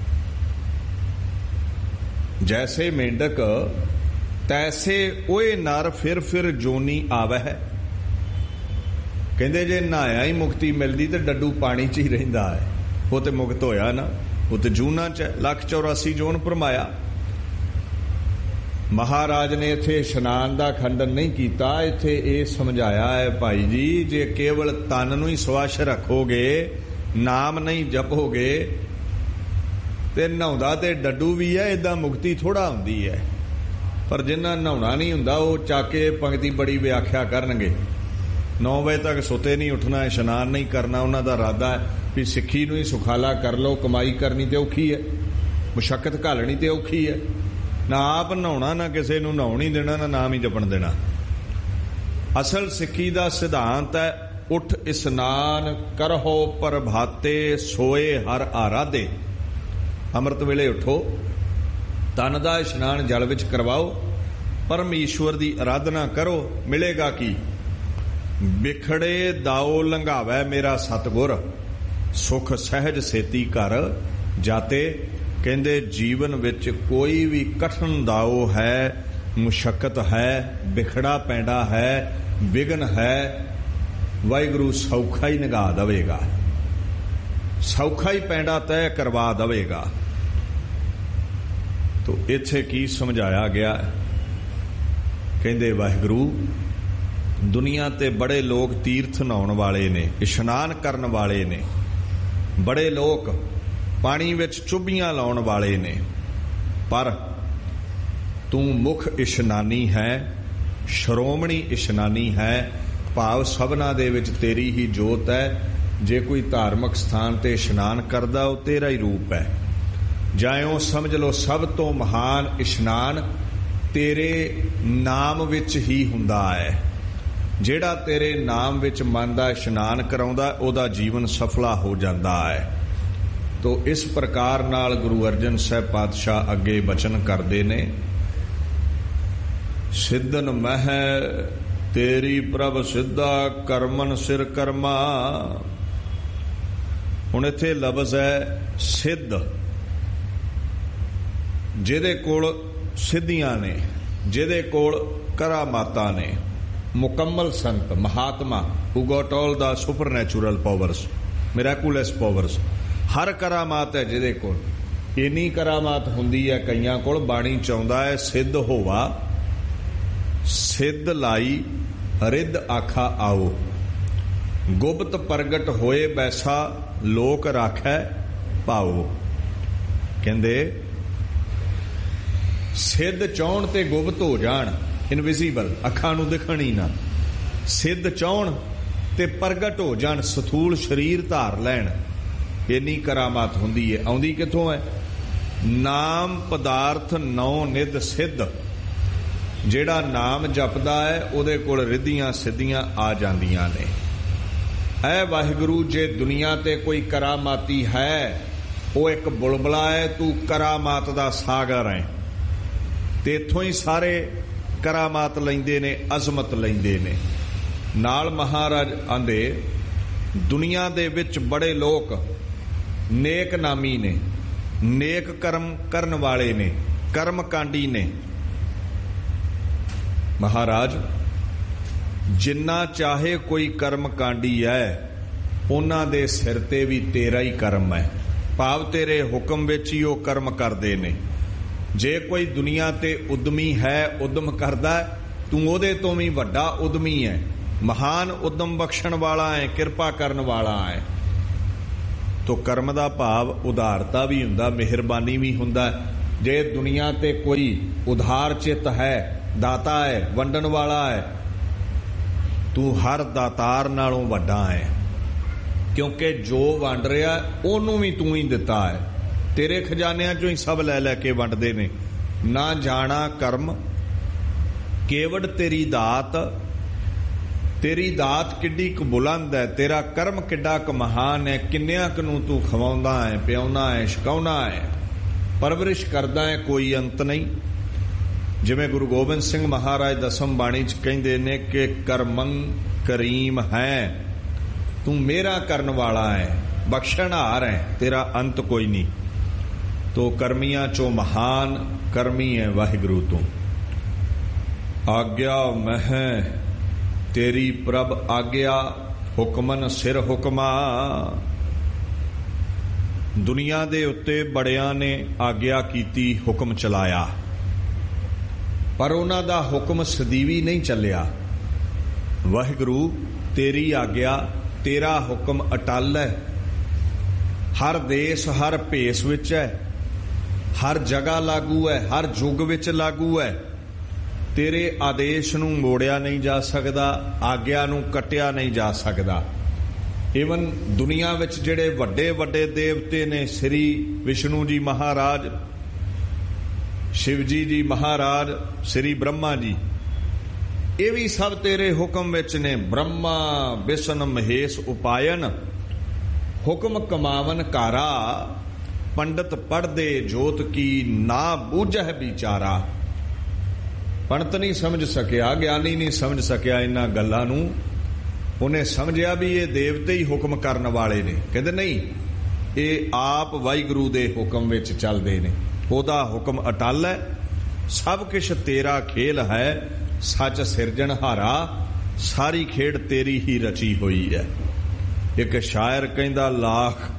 ਜੈਸੇ ਮੇਂਢਕ ਤੈਸੇ ਓਏ ਨਰ ਫਿਰ ਫਿਰ ਜੋਨੀ ਆਵੈ ਹੈ। ਕਹਿੰਦੇ ਜੇ ਨਹਾਇਆ ਹੀ ਮੁਕਤੀ ਮਿਲਦੀ ਤੇ ਡੱਡੂ ਪਾਣੀ 'ਚ ਹੀ ਰਹਿੰਦਾ ਹੈ। ਉਹ ਤੇ ਮੁਕਤ ਹੋਇਆ ਨਾ, ਉਹ ਤੇ ਜੂਨਾਂ 'ਚ ਲੱਖ ਚੌਰਾਸੀ ਜੋਨ ਭਰਮਾਇਆ। ਮਹਾਰਾਜ ਨੇ ਇੱਥੇ ਇਸ਼ਨਾਨ ਦਾ ਖੰਡਨ ਨਹੀਂ ਕੀਤਾ, ਇੱਥੇ ਇਹ ਸਮਝਾਇਆ ਹੈ ਭਾਈ ਜੀ ਜੇ ਕੇਵਲ ਤਨ ਨੂੰ ਹੀ ਸਵੱਛ ਰੱਖੋਗੇ, ਨਾਮ ਨਹੀਂ ਜਪੋਗੇ ਤੇ ਨਹਾਉਂਦਾ ਤੇ ਡੱਡੂ ਵੀ ਹੈ, ਏਦਾਂ ਮੁਕਤੀ ਥੋੜਾ ਹੁੰਦੀ ਹੈ। ਪਰ ਜਿੰਨਾ ਨਹਾਉਣਾ ਨਹੀਂ ਹੁੰਦਾ ਉਹ ਚਾਕੇ ਪੰਕਤੀ ਬੜੀ ਵਿਆਖਿਆ ਕਰਨਗੇ। ਨੌ ਵਜੇ ਤੱਕ ਸੁੱਤੇ ਨਹੀਂ ਉੱਠਣਾ, ਇਸ਼ਨਾਨ ਨਹੀਂ ਕਰਨਾ। ਉਹਨਾਂ ਦਾ ਇਰਾਦਾ ਹੈ ਵੀ ਸਿੱਖੀ ਨੂੰ ਹੀ ਸੁਖਾਲਾ ਕਰ ਲਓ, ਕਮਾਈ ਕਰਨੀ ਤੇ ਔਖੀ ਹੈ, ਮੁਸ਼ੱਕਤ ਘਾਲਣੀ ਤੇ ਔਖੀ ਹੈ। ਨਾ ਆਪ ਨਹਾਉਣਾ, ਨਾ ਕਿਸੇ ਨੂੰ ਨਹਾਉਣ ਹੀ ਦੇਣਾ, ਨਾ ਨਾਮ ਹੀ ਜਪਣ ਦੇਣਾ। ਅਸਲ ਸਿੱਖੀ ਦਾ ਸਿਧਾਂਤ ਹੈ ਉਠ ਇਸਨਾਨ ਕਰਹੋ ਪ੍ਰਭਾਤੇ ਸੋਏ ਹਰ ਆਰਾਧੇ। ਅੰਮ੍ਰਿਤ ਵੇਲੇ ਉਠੋ, ਤਨ ਦਾ ਇਸ਼ਨਾਨ ਜਲ ਵਿੱਚ ਕਰਵਾਓ, ਪਰਮੇਸ਼ਵਰ ਦੀ ਆਰਾਧਨਾ ਕਰੋ। ਮਿਲੇਗਾ ਕੀ? ਵਿਖੜੇ ਦਾਓ ਲੰਘਾਵੈ ਮੇਰਾ ਸਤਿਗੁਰ, ਸੁਖ ਸਹਿਜ ਸੇਤੀ ਘਰ ਜਾਤੇ। ਕਹਿੰਦੇ ਜੀਵਨ ਵਿੱਚ ਕੋਈ ਵੀ ਕਠਨ ਦਾਓ ਹੈ, ਮੁਸ਼ੱਕਤ ਹੈ, ਵਿਖੜਾ ਪੈਂਡਾ ਹੈ, ਵਿਘਨ ਹੈ, ਵਾਹਿਗੁਰੂ ਸੌਖਾ ਹੀ ਨਿਗਾਹ ਦੇਵੇਗਾ, ਸੌਖਾ ਹੀ ਪੈਂਡਾ ਤੈਅ ਕਰਵਾ ਦੇਵੇਗਾ। ਤੋ ਇੱਥੇ ਕੀ ਸਮਝਾਇਆ ਗਿਆ? ਕਹਿੰਦੇ ਵਾਹਿਗੁਰੂ ਦੁਨੀਆ ਤੇ ਬੜੇ ਲੋਕ ਤੀਰਥ ਨਹਾਉਣ ਵਾਲੇ ਨੇ, ਇਸ਼ਨਾਨ ਕਰਨ ਵਾਲੇ ਨੇ, ਬੜੇ ਲੋਕ ਪਾਣੀ ਵਿੱਚ ਚੁੱਭੀਆਂ ਲਾਉਣ ਵਾਲੇ ਨੇ, ਪਰ ਤੂੰ ਮੁੱਖ ਇਸ਼ਨਾਨੀ ਹੈ, ਸ਼੍ਰੋਮਣੀ ਇਸ਼ਨਾਨੀ ਹੈ। ਭਾਵ ਸਭਨਾ ਦੇ ਵਿੱਚ ਤੇਰੀ ਹੀ ਜੋਤ ਹੈ। ਜੇ ਕੋਈ ਧਾਰਮਿਕ ਸਥਾਨ ਤੇ ਇਸ਼ਨਾਨ ਕਰਦਾ ਉਹ ਤੇਰਾ ਹੀ ਰੂਪ ਹੈ। ਜਾਇਓ ਸਮਝ ਲਓ ਸਭ ਤੋਂ ਮਹਾਨ ਇਸ਼ਨਾਨ ਤੇਰੇ ਨਾਮ ਵਿੱਚ ਹੀ ਹੁੰਦਾ ਹੈ। ਜਿਹੜਾ ਤੇਰੇ ਨਾਮ ਵਿੱਚ ਮਨ ਦਾ ਇਸ਼ਨਾਨ ਕਰਾਉਂਦਾ ਉਹਦਾ ਜੀਵਨ ਸਫਲਾ ਹੋ ਜਾਂਦਾ ਹੈ। ਤੋ ਇਸ ਪ੍ਰਕਾਰ ਨਾਲ ਗੁਰੂ ਅਰਜਨ ਸਾਹਿਬ ਪਾਤਸ਼ਾਹ ਅੱਗੇ ਬਚਨ ਕਰਦੇ ਨੇ, ਸਿੱਧਨ ਮਹਿ ਤੇਰੀ ਪ੍ਰਭ ਸਿੱਧਾ ਕਰਮਨ ਸਿਰ ਕਰਮਾ। ਹੁਣ ਇੱਥੇ ਲਫ਼ਜ਼ ਹੈ ਸਿੱਧ, ਜਿਹਦੇ ਕੋਲ ਸਿੱਧੀਆਂ ਨੇ, ਜਿਹਦੇ ਕੋਲ ਕਰਾਮਾਤਾਂ ਨੇ, ਮੁਕੰਮਲ ਸੰਤ Mahatma who got all the supernatural powers, miraculous powers, ਹਰ ਕਰਾਮਾਤ ਹੈ ਜਿਹਦੇ ਕੋਲ। ਇੰਨੀ ਕਰਾਮਾਤ ਹੁੰਦੀ ਹੈ ਕਈਆਂ ਕੋਲ, ਬਾਣੀ ਚਾਹੁੰਦਾ ਹੈ ਸਿੱਧ ਹੋਵਾ, ਸਿੱਧ ਲਾਈ ਰਿੱਧ ਆਖਾ ਆਓ, ਗੁਪਤ ਪ੍ਰਗਟ ਹੋਏ ਬੈਸਾ ਲੋਕ ਰਾਖੈ ਪਾਓ। ਕਹਿੰਦੇ ਸਿੱਧ ਚਾਹੁਣ ਤੇ ਗੁਪਤ ਹੋ ਜਾਣ, ਇਨਵਿਜ਼ੀਬਲ, ਅੱਖਾਂ ਨੂੰ ਦਿਖਣ ਹੀ ਨਾ। ਸਿੱਧ ਚਾਹੁਣ ਤੇ ਪ੍ਰਗਟ ਹੋ ਜਾਣ, ਸਥੂਲ ਸਰੀਰ ਧਾਰ ਲੈਣ। ਇੰਨੀ ਕਰਾਮਾਤ ਹੁੰਦੀ ਹੈ। ਆਉਂਦੀ ਕਿੱਥੋਂ ਹੈ? ਨਾਮ ਪਦਾਰਥ ਨੌ ਨਿਧ ਸਿੱਧ। ਜਿਹੜਾ ਨਾਮ ਜਪਦਾ ਹੈ ਉਹਦੇ ਕੋਲ ਰਿੱਧੀਆਂ ਸਿੱਧੀਆਂ ਆ ਜਾਂਦੀਆਂ ਨੇ। ਐ ਵਾਹਿਗੁਰੂ ਜੇ ਦੁਨੀਆ ਤੇ ਕੋਈ ਕਰਾਮਾਤੀ ਹੈ, ਉਹ ਇੱਕ ਬੁਲਬੁਲਾ ਹੈ, ਤੂੰ ਕਰਾਮਾਤ ਦਾ ਸਾਗਰ ਹੈ। ਤੇ ਇੱਥੋਂ ਹੀ ਸਾਰੇ ਕਰਾਮਾਤ ਲੈਂਦੇ ਨੇ, ਅਜ਼ਮਤ ਲੈਂਦੇ ਨੇ। ਨਾਲ ਮਹਾਰਾਜ ਆਂਦੇ ਦੁਨੀਆ ਦੇ ਵਿੱਚ ਬੜੇ ਲੋਕ ਨੇਕ ਨਾਮੀ ਨੇ, ਨੇਕ ਕਰਮ ਕਰਨ ਵਾਲੇ ਨੇ, ਕਰਮ ਕਾਂਡੀ ਨੇ। ਮਹਾਰਾਜ ਜਿੰਨਾ ਚਾਹੇ ਕੋਈ ਕਰਮ ਕਾਂਡੀ ਹੈ, ਉਹਨਾਂ ਦੇ ਸਿਰ ਤੇ ਵੀ ਤੇਰਾ ਹੀ ਕਰਮ ਹੈ, ਭਾਵ ਤੇਰੇ ਹੁਕਮ ਵਿੱਚ ਹੀ ਉਹ ਕਰਮ ਕਰਦੇ ਨੇ। ਜੇ ਕੋਈ ਦੁਨੀਆ ਤੇ ਉਦਮੀ ਹੈ, ਉਦਮ ਕਰਦਾ, ਤੂੰ ਉਹਦੇ ਤੋਂ ਵੀ ਵੱਡਾ ਉਦਮੀ ਹੈ, ਮਹਾਨ ਉਦਮ ਬਖਸ਼ਣ ਵਾਲਾ ਹੈ, ਕਿਰਪਾ ਕਰਨ ਵਾਲਾ ਹੈ। ਤੋ ਕਰਮ ਦਾ ਭਾਵ ਉਦਾਰਤਾ ਵੀ ਹੁੰਦਾ, ਮਿਹਰਬਾਨੀ ਵੀ ਹੁੰਦਾ। ਜੇ ਦੁਨੀਆ ਤੇ ਕੋਈ ਉਧਾਰ ਚਿੱਤ ਹੈ, ਦਾਤਾ ਹੈ, ਵੰਡਣ ਵਾਲਾ ਹੈ, ਤੂੰ ਹਰ ਦਾਤਾਰ ਨਾਲੋਂ ਵੱਡਾ ਹੈ, ਕਿਉਂਕਿ ਜੋ ਵੰਡ ਰਿਹਾ ਉਹਨੂੰ ਵੀ ਤੂੰ ਹੀ ਦਿੱਤਾ ਹੈ। ਤੇਰੇ ਖਜ਼ਾਨਿਆਂ ਚੋਂ ਹੀ ਸਭ ਲੈ ਲੈ ਕੇ ਵੰਡਦੇ ਨੇ। ਨਾ ਜਾਣਾ ਕਰਮ ਕੇਵੜ ਤੇਰੀ ਦਾਤ, ਤੇਰੀ ਦਾਤ ਕਿੱਡੀ ਕੁ ਬੁਲੰਦ ਹੈ, ਤੇਰਾ ਕਰਮ ਕਿੱਡਾ ਕੁ ਮਹਾਨ ਹੈ। ਕਿੰਨਿਆਂ ਕੁ ਨੂੰ ਤੂੰ ਖਵਾਉਂਦਾ ਹੈ, ਪਿਆਉਣਾ ਹੈ, ਛਕਾਉਣਾ ਹੈ, ਪਰਵਰਿਸ਼ ਕਰਦਾ ਹੈ, ਕੋਈ ਅੰਤ ਨਹੀਂ। ਜਿਵੇਂ ਗੁਰੂ ਗੋਬਿੰਦ ਸਿੰਘ ਮਹਾਰਾਜ ਦਸਮ ਬਾਣੀ ਚ ਕਹਿੰਦੇ ਨੇ ਕਿ ਕਰਮੰ ਕਰੀਮ ਹੈ, ਤੂੰ ਮੇਰਾ ਕਰਨ ਵਾਲਾ ਹੈ, ਬਖਸ਼ਣਹਾਰ ਹੈ, ਤੇਰਾ ਅੰਤ ਕੋਈ ਨਹੀਂ। ਤੋ ਕਰਮੀਆਂ ਚੋਂ ਮਹਾਨ ਕਰਮੀ ਹੈ ਵਾਹਿਗੁਰੂ ਤੂੰ। ਆਗਿਆ ਮਹਿ ਤੇਰੀ ਪ੍ਰਭ ਆਗਿਆ, ਹੁਕਮਨ ਸਿਰ ਹੁਕਮਾ। ਦੁਨੀਆ ਦੇ ਉੱਤੇ ਬੜਿਆਂ ਨੇ ਆਗਿਆ ਕੀਤੀ, ਹੁਕਮ ਚਲਾਇਆ, ਪਰ ਉਹਨਾਂ ਦਾ ਹੁਕਮ ਸਦੀਵੀ ਨਹੀਂ ਚੱਲਿਆ। ਵਾਹਿਗੁਰੂ ਤੇਰੀ ਆਗਿਆ, ਤੇਰਾ ਹੁਕਮ ਅਟਲ ਹੈ, ਹਰ ਦੇਸ਼ ਹਰ ਭੇਸ ਵਿੱਚ ਹੈ, ਹਰ ਜਗ੍ਹਾ ਲਾਗੂ ਹੈ, ਹਰ ਯੁੱਗ ਵਿੱਚ ਲਾਗੂ ਹੈ। ਤੇਰੇ ਆਦੇਸ਼ ਨੂੰ ਮੋੜਿਆ ਨਹੀਂ ਜਾ ਸਕਦਾ, ਆਗਿਆ ਨੂੰ ਕੱਟਿਆ ਨਹੀਂ ਜਾ ਸਕਦਾ। ਈਵਨ ਦੁਨੀਆ ਵਿੱਚ ਜਿਹੜੇ ਵੱਡੇ ਵੱਡੇ ਦੇਵਤੇ ਨੇ, ਸ੍ਰੀ ਵਿਸ਼ਨੂੰ ਜੀ ਮਹਾਰਾਜ, शिव जी जी महाराज, श्री ब्रह्मा जी, ये भी सब तेरे हुक्म विच ने। ब्रह्मा विष्णु महेश उपायन, हुक्म कमावन कारा, पंडित पढ़दे जोत की ना बूझह बिचारा। पंडित नहीं समझ सकिया, ज्ञानी नहीं समझ सकिया इन्हां गल्लां नूं। उन्हें समझिया भी ये देवते ही हुक्म करन वाले ने। कहंदे नहीं, ये आप वाहिगुरू दे हुक्म विच चलदे ने, ਉਹਦਾ ਹੁਕਮ ਅਟਲ ਹੈ। ਸਭ ਕੁਛ ਤੇਰਾ ਖੇਲ ਹੈ, ਸੱਚ ਸਿਰਜਣਹਾਰਾ, ਸਾਰੀ ਖੇਡ ਤੇਰੀ ਹੀ ਰਚੀ ਹੋਈ ਹੈ। ਇੱਕ ਸ਼ਾਇਰ ਕਹਿੰਦਾ, ਲਾਖ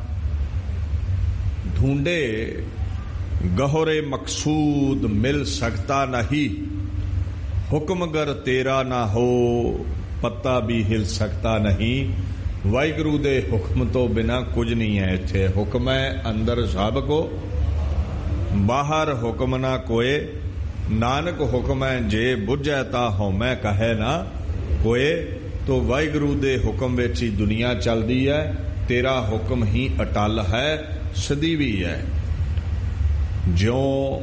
ਢੂੰਡੇ ਗਹਰੇ ਮਕਸੂਦ ਮਿਲ ਸਕਤਾ ਨਹੀਂ, ਹੁਕਮ ਗਰ ਤੇਰਾ ਨਾ ਹੋ ਪੱਤਾ ਵੀ ਹਿਲ ਸਕਤਾ ਨਹੀਂ। ਵਾਹਿਗੁਰੂ ਦੇ ਹੁਕਮ ਤੋਂ ਬਿਨਾਂ ਕੁਝ ਨਹੀਂ ਹੈ। ਇੱਥੇ ਹੁਕਮ ਹੈ ਅੰਦਰ ਸਭ ਕੋ, ਬਾਹਰ ਹੁਕਮ ਨਾ ਕੋਏ। ਨਾਨਕ ਹੁਕਮ ਹੈ ਜੇ ਬੁੱਝੈ ਤਾ ਹਉਮੈ ਕਹੈ ਨਾ ਕੋਏ। ਤੋ ਵਾਹਿਗੁਰੂ ਦੇ ਹੁਕਮ ਵਿੱਚ ਹੀ ਦੁਨੀਆ ਚੱਲਦੀ ਹੈ। ਤੇਰਾ ਹੁਕਮ ਹੀ ਅਟਲ ਹੈ, ਸਦੀਵੀ ਹੈ। ਜਿਉਂ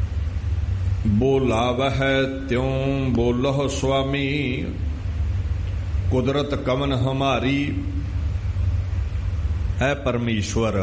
ਬੋਲਾਵਹਿ ਤਿਉਂ ਬੋਲਹੁ ਸੁਆਮੀ, ਕੁਦਰਤ ਕਮਨ ਹਮਾਰੀ। ਹੈ ਪਰਮੇਸ਼ਵਰ,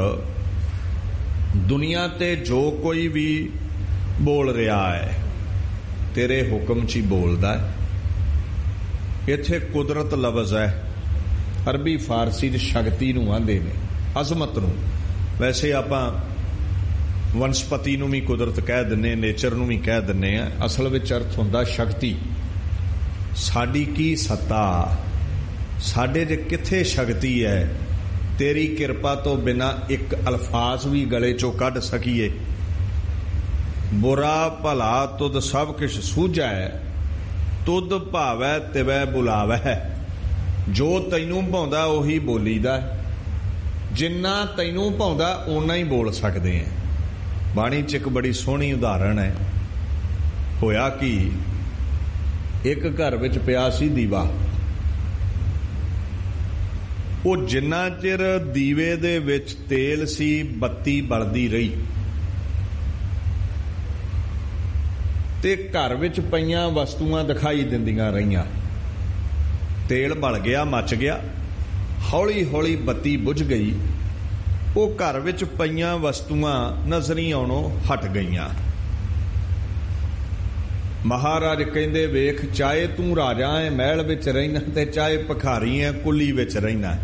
ਦੁਨੀਆ ਤੇ ਜੋ ਕੋਈ ਵੀ ਬੋਲ ਰਿਹਾ ਹੈ ਤੇਰੇ ਹੁਕਮ 'ਚ ਹੀ ਬੋਲਦਾ ਹੈ। ਇੱਥੇ ਕੁਦਰਤ ਲਫ਼ਜ਼ ਹੈ, ਅਰਬੀ ਫਾਰਸੀ 'ਚ ਸ਼ਕਤੀ ਨੂੰ ਆਂਦੇ ਨੇ, ਅਜ਼ਮਤ ਨੂੰ। ਵੈਸੇ ਆਪਾਂ ਵਨਸਪਤੀ ਨੂੰ ਵੀ ਕੁਦਰਤ ਕਹਿ ਦਿੰਨੇ, ਨੇਚਰ ਨੂੰ ਵੀ ਕਹਿ ਦਿੰਨੇ ਆ। ਅਸਲ ਵਿੱਚ ਅਰਥ ਹੁੰਦਾ ਸ਼ਕਤੀ। ਸਾਡੀ ਕੀ ਸੱਤਾ, ਸਾਡੇ 'ਚ ਕਿੱਥੇ ਸ਼ਕਤੀ ਹੈ? ਤੇਰੀ ਕਿਰਪਾ ਤੋਂ ਬਿਨਾਂ ਇੱਕ ਅਲਫਾਜ਼ ਵੀ ਗਲੇ ਚੋਂ ਕੱਢ ਸਕੀਏ। ਬੁਰਾ ਭਲਾ ਤੁਧ ਸਭ ਕੁਛ ਸੂਝੈ, ਤੁਧ ਭਾਵੈ ਤਿਵੈ ਬੁਲਾਵੈ। ਜੋ ਤੈਨੂੰ ਭਾਉਂਦਾ ਉਹੀ ਬੋਲੀਦਾ, ਜਿੰਨਾ ਤੈਨੂੰ ਭਾਉਂਦਾ ਓਨਾ ਹੀ ਬੋਲ ਸਕਦੇ ਆ। ਬਾਣੀ 'ਚ ਇੱਕ ਬੜੀ ਸੋਹਣੀ ਉਦਾਹਰਣ ਹੈ। ਹੋਇਆ ਕਿ ਇੱਕ ਘਰ ਵਿੱਚ ਪਿਆ ਸੀ ਦੀਵਾ। ਉਹ ਜਿੰਨਾ ਚਿਰ ਦੀਵੇ ਦੇ ਵਿੱਚ ਤੇਲ ਸੀ, ਬੱਤੀ ਬਲਦੀ ਰਹੀ ਤੇ ਘਰ ਵਿੱਚ ਪਈਆਂ ਵਸਤੂਆਂ ਦਿਖਾਈ ਦਿੰਦੀਆਂ ਰਹੀਆਂ। ਤੇਲ ਬਲ ਗਿਆ, ਮੱਚ ਗਿਆ, ਹੌਲੀ ਹੌਲੀ ਬੱਤੀ ਬੁਝ ਗਈ। ਉਹ ਘਰ ਵਿੱਚ ਪਈਆਂ ਵਸਤੂਆਂ ਨਜ਼ਰੀ ਆਉਣੋਂ ਹਟ ਗਈਆਂ। ਮਹਾਰਾਜ ਕਹਿੰਦੇ, ਵੇਖ, ਚਾਹੇ ਤੂੰ ਰਾਜਾ ਹੈ, ਮਹਿਲ ਵਿੱਚ ਰਹਿਣਾ, ਤੇ ਚਾਹੇ ਭਿਖਾਰੀ ਹੈ, ਕੁੱਲੀ ਵਿੱਚ ਰਹਿਣਾ,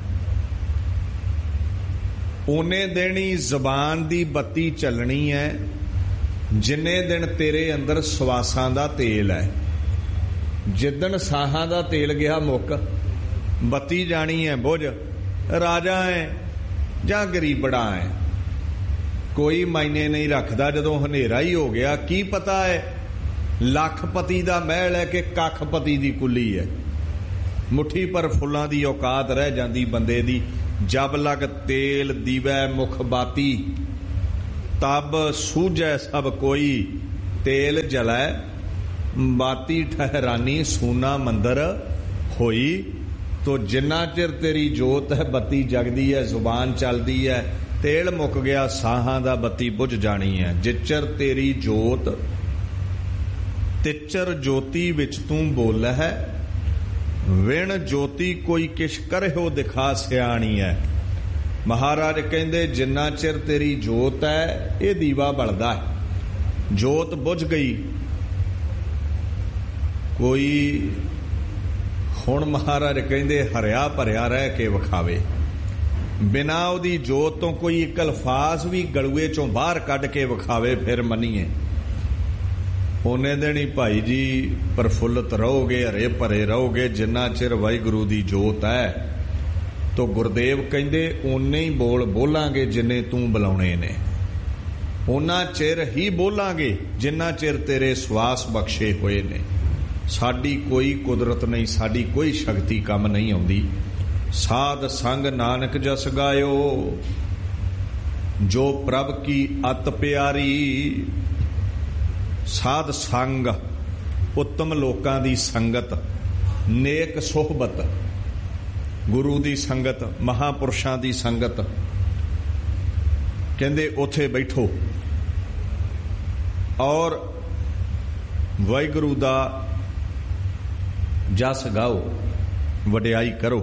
ਉਹਨੇ ਦੇਣੀ ਜ਼ਬਾਨ ਦੀ ਬੱਤੀ ਚੱਲਣੀ ਹੈ ਜਿੰਨੇ ਦਿਨ ਤੇਰੇ ਅੰਦਰ ਸਵਾਸਾਂ ਦਾ ਤੇਲ ਹੈ। ਜਿੱਦਣ ਸਾਹਾਂ ਦਾ ਤੇਲ ਗਿਆ ਮੁੱਕ, ਬੱਤੀ ਜਾਣੀ ਹੈ ਬੁਝ। ਰਾਜਾ ਹੈ ਜਾਂ ਗਰੀਬੜਾ ਹੈ, ਕੋਈ ਮਾਇਨੇ ਨਹੀਂ ਰੱਖਦਾ। ਜਦੋਂ ਹਨੇਰਾ ਹੀ ਹੋ ਗਿਆ, ਕੀ ਪਤਾ ਹੈ ਲੱਖਪਤੀ ਦਾ ਮਹਿਲ ਹੈ ਕਿ ਕੱਖਪਤੀ ਦੀ ਕੁੱਲੀ ਹੈ। ਮੁੱਠੀ ਪਰ ਫੁੱਲਾਂ ਦੀ ਔਕਾਤ ਰਹਿ ਜਾਂਦੀ ਬੰਦੇ ਦੀ। ਜਬ ਲਗ ਤੇਲ ਦੀਵੈ ਮੁਖ ਬਾਤੀ, ਤਬ ਸੂਝੈ ਸਭ ਕੋਈ। ਤੇਲ ਜਲੈ ਬਾਤੀ ਠਹਿਰਾਨੀ, ਸੂਨਾ ਮੰਦਰ ਹੋਈ। ਤੋ ਜਿੰਨਾ ਚਿਰ ਤੇਰੀ ਜੋਤ ਹੈ, ਬੱਤੀ ਜਗਦੀ ਹੈ, ਜ਼ੁਬਾਨ ਚੱਲਦੀ ਹੈ, ਤੇਲ ਮੁੱਕ ਗਿਆ, ਸਾਹਾਂ ਦਾ ਬੱਤੀ ਬੁਝ ਜਾਣੀ ਹੈ। ਜਿਚਰ ਤੇਰੀ ਜੋਤ ਤਿਚਰ ਜੋਤੀ ਵਿੱਚ ਤੂੰ ਬੋਲ ਹੈ, ਵਿਣ ਜੋਤੀ ਕੋਈ ਕਿਛ ਕਰਿਓ ਦਿਖਾ ਸਿਆਣੀ ਹੈ। ਮਹਾਰਾਜ ਕਹਿੰਦੇ, ਜਿੰਨਾ ਚਿਰ ਤੇਰੀ ਜੋਤ ਹੈ, ਇਹ ਦੀਵਾ ਬਲਦਾ ਹੈ। ਜੋਤ ਬੁਝ ਗਈ, ਕੋਈ ਹੁਣ ਮਹਾਰਾਜ ਕਹਿੰਦੇ ਹਰਿਆ ਭਰਿਆ ਰਹਿ ਕੇ ਵਿਖਾਵੇ। ਬਿਨਾਂ ਉਹਦੀ ਜੋਤ ਤੋਂ ਕੋਈ ਇੱਕ ਅਲਫਾਜ਼ ਵੀ ਗਲੂਏ ਚੋਂ ਬਾਹਰ ਕੱਢ ਕੇ ਵਿਖਾਵੇ, ਫਿਰ ਮੰਨੀਏ। ਉਹਨੇ ਦੇਣੀ ਭਾਈ ਜੀ ਪ੍ਰਫੁੱਲਤ ਰਹੋਗੇ, ਹਰੇ ਭਰੇ ਰਹੋਗੇ ਜਿੰਨਾ ਚਿਰ ਵਾਹਿਗੁਰੂ ਦੀ ਜੋਤ ਹੈ। ਤੋ ਗੁਰਦੇਵ ਕਹਿੰਦੇ, ਓਨੇ ਹੀ ਬੋਲ ਬੋਲਾਂਗੇ ਜਿੰਨੇ ਤੂੰ ਬੁਲਾਉਣੇ ਨੇ, ਉਹਨਾਂ ਚਿਰ ਹੀ ਬੋਲਾਂਗੇ ਜਿੰਨਾ ਚਿਰ ਤੇਰੇ ਸਵਾਸ ਬਖਸ਼ੇ ਹੋਏ ਨੇ। ਸਾਡੀ ਕੋਈ ਕੁਦਰਤ ਨਹੀਂ, ਸਾਡੀ ਕੋਈ ਸ਼ਕਤੀ ਕੰਮ ਨਹੀਂ ਆਉਂਦੀ। ਸਾਧ ਸੰਗ ਨਾਨਕ ਜਸ ਗਾਇਓ, ਜੋ ਪ੍ਰਭ ਕੀ ਅਤ ਪਿਆਰੀ। ਸਾਧ ਸੰਗ, ਉੱਤਮ ਲੋਕਾਂ ਦੀ ਸੰਗਤ, ਨੇਕ ਸੁਹਬਤ, ਗੁਰੂ ਦੀ ਸੰਗਤ, ਮਹਾਪੁਰਸ਼ਾਂ ਦੀ ਸੰਗਤ। ਕਹਿੰਦੇ ਉੱਥੇ ਬੈਠੋ ਔਰ ਵਾਹਿਗੁਰੂ ਦਾ ਜਸ ਗਾਓ, ਵਡਿਆਈ ਕਰੋ,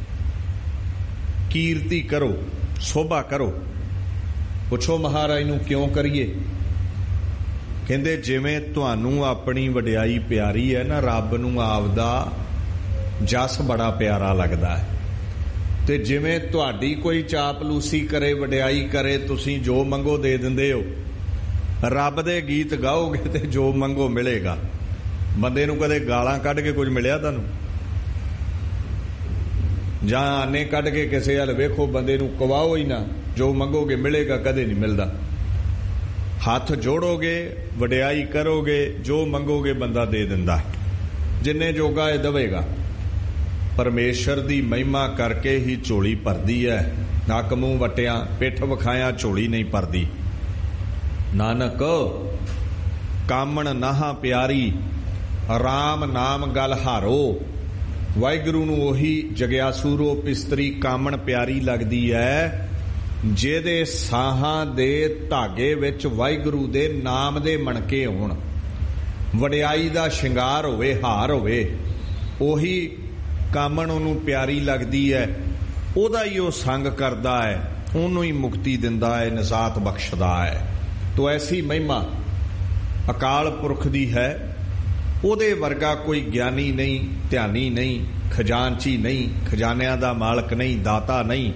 ਕੀਰਤੀ ਕਰੋ, ਸੋਭਾ ਕਰੋ। ਪੁੱਛੋ ਮਹਾਰਾਜ ਨੂੰ ਕਿਉਂ ਕਰੀਏ? ਕਹਿੰਦੇ ਜਿਵੇਂ ਤੁਹਾਨੂੰ ਆਪਣੀ ਵਡਿਆਈ ਪਿਆਰੀ ਹੈ ਨਾ, ਰੱਬ ਨੂੰ ਆਪਦਾ ਜਸ ਬੜਾ ਪਿਆਰਾ ਲੱਗਦਾ ਹੈ। ਤੇ ਜਿਵੇਂ ਤੁਹਾਡੀ ਕੋਈ ਚਾਪਲੂਸੀ ਕਰੇ, ਵਡਿਆਈ ਕਰੇ, ਤੁਸੀਂ ਜੋ ਮੰਗੋ ਦੇ ਦਿੰਦੇ ਹੋ। ਰੱਬ ਦੇ ਗੀਤ ਗਾਓਗੇ ਤੇ ਜੋ ਮੰਗੋ ਮਿਲੇਗਾ। ਬੰਦੇ ਨੂੰ ਕਦੇ ਗਾਲਾਂ ਕੱਢ ਕੇ ਕੁਝ ਮਿਲਿਆ ਤੁਹਾਨੂੰ? ਜਾਂ ਆਨੇ ਕੱਢ ਕੇ ਕਿਸੇ ਵੱਲ ਵੇਖੋ, ਬੰਦੇ ਨੂੰ ਕਵਾਓ ਹੀ ਨਾ, ਜੋ ਮੰਗੋਗੇ ਮਿਲੇਗਾ, ਕਦੇ ਨਹੀਂ ਮਿਲਦਾ। ਹੱਥ ਜੋੜੋਗੇ, ਵਡਿਆਈ ਕਰੋਗੇ, ਜੋ ਮੰਗੋਗੇ ਬੰਦਾ ਦੇ ਦਿੰਦਾ। ਜਿੰਨੇ ਜੋਗਾ ਇਹ ਦੇਵੇਗਾ। ਪਰਮੇਸ਼ਰ ਦੀ ਮਹਿਮਾ ਕਰਕੇ ਹੀ ਝੋਲੀ ਭਰਦੀ ਹੈ। ਨੱਕ ਮੂੰਹ ਵਟਿਆ, ਪਿੱਠ ਵਿਖਾਇਆ ਝੋਲੀ ਨਹੀਂ ਭਰਦੀ। ਨਾਨਕ ਕਾਮਣ ਨਾਹਾਂ ਪਿਆਰੀ, ਰਾਮ ਨਾਮ ਗਲ ਹਾਰੋ। ਵਾਹਿਗੁਰੂ ਨੂੰ ਉਹੀ ਜਗਿਆਸੂ ਰੂਪ ਇਸਤਰੀ ਕਾਮਣ ਪਿਆਰੀ ਲੱਗਦੀ ਹੈ ਜਿਹਦੇ ਸਾਹਾਂ ਦੇ ਧਾਗੇ ਵਿੱਚ ਵਾਹਿਗੁਰੂ ਦੇ ਨਾਮ ਦੇ ਮਣਕੇ ਹੋਣ, ਵਡਿਆਈ ਦਾ ਸ਼ਿੰਗਾਰ ਹੋਵੇ, ਹਾਰ ਹੋਵੇ। ਉਹੀ ਕਾਮਣ ਉਹਨੂੰ ਪਿਆਰੀ ਲੱਗਦੀ ਹੈ। ਉਹਦਾ ਹੀ ਉਹ ਸੰਗ ਕਰਦਾ ਹੈ, ਉਹਨੂੰ ਹੀ ਮੁਕਤੀ ਦਿੰਦਾ ਹੈ, ਨਿਜਾਤ ਬਖਸ਼ਦਾ ਹੈ। ਤੋ ਐਸੀ ਮਹਿਮਾ ਅਕਾਲ ਪੁਰਖ ਦੀ ਹੈ। ਉਹਦੇ ਵਰਗਾ ਕੋਈ ਗਿਆਨੀ ਨਹੀਂ, ਧਿਆਨੀ ਨਹੀਂ, ਖਜ਼ਾਨਚੀ ਨਹੀਂ, ਖਜ਼ਾਨਿਆਂ ਦਾ ਮਾਲਕ ਨਹੀਂ, ਦਾਤਾ ਨਹੀਂ।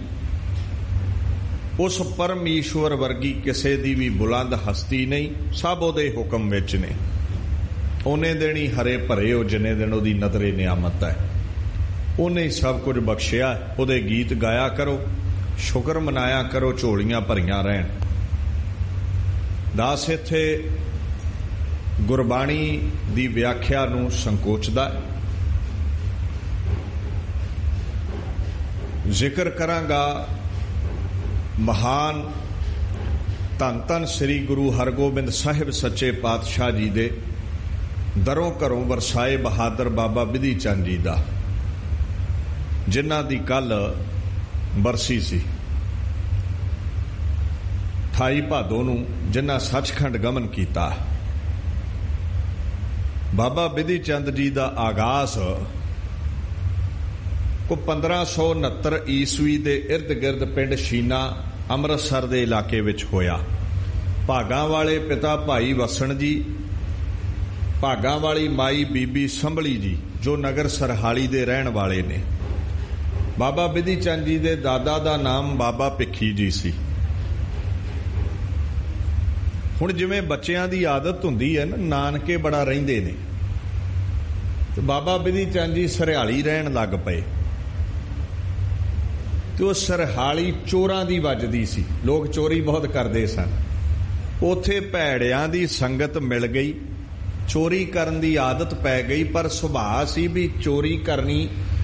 ਉਸ ਪਰਮੇਸ਼ਵਰ ਵਰਗੀ ਕਿਸੇ ਦੀ ਵੀ ਬੁਲੰਦ ਹਸਤੀ ਨਹੀਂ। ਸਭ ਉਹਦੇ ਹੁਕਮ ਵਿੱਚ ਨੇ। ਉਹਨੇ ਦੇਣੀ ਹਰੇ ਭਰੇ ਹੋ ਜਿੰਨੇ ਦਿਨ ਉਹਦੀ ਨਜ਼ਰੇ ਨਿਆਮਤ ਹੈ। ਉਹਨੇ ਸਭ ਕੁਝ ਬਖਸ਼ਿਆ। ਉਹਦੇ ਗੀਤ ਗਾਇਆ ਕਰੋ, ਸ਼ੁਕਰ ਮਨਾਇਆ ਕਰੋ, ਝੋਲੀਆਂ ਭਰੀਆਂ ਰਹਿਣ। ਦਾਸ ਇੱਥੇ ਗੁਰਬਾਣੀ ਦੀ ਵਿਆਖਿਆ ਨੂੰ ਸੰਕੋਚਦਾ। ਜ਼ਿਕਰ ਕਰਾਂਗਾ ਮਹਾਨ ਧੰਨ ਧੰਨ ਸ੍ਰੀ ਗੁਰੂ ਹਰਗੋਬਿੰਦ ਸਾਹਿਬ ਸੱਚੇ ਪਾਤਸ਼ਾਹ ਜੀ ਦੇ ਦਰੋਂ ਘਰੋਂ ਵਰਸਾਏ ਬਹਾਦਰ ਬਾਬਾ ਬਿਧੀ ਚੰਦ ਜੀ ਦਾ, ਜਿਨ੍ਹਾਂ ਦੀ ਕੱਲ ਬਰਸੀ ਸੀ। ਅਠਾਈ ਭਾਦੋ ਨੂੰ ਜਿਨ੍ਹਾਂ ਸੱਚਖੰਡ ਗਮਨ ਕੀਤਾ। ਬਾਬਾ ਬਿਧੀ ਚੰਦ ਜੀ ਦਾ ਆਗਾਜ਼ को पंद्रह सौ उनहत्तर ईस्वी के इर्द गिर्द पिंड शीना अमृतसर के इलाके विच होया। भागां वाले पिता भाई वसण जी, भागां वाली माई बीबी संभली जी जो नगर सरहाली दे रहण वाले ने। बाबा बिधि चंद जी दे दादा दा नाम बाबा भिखी जी सी। हुण जिवें बच्चियां दी आदत हुंदी है ना, नानके बड़ा रहिंदे ने, तो बाबा बिधि चंद जी सरहाली रहन लग पे। तो सरहाली चोरां दी वजदी सी, लोग चोरी बहुत करते सन। उथे भैड़ियां दी संगत मिल गई, चोरी करन दी आदत पै गई, पर सुभाअ सी भी चोरी करनी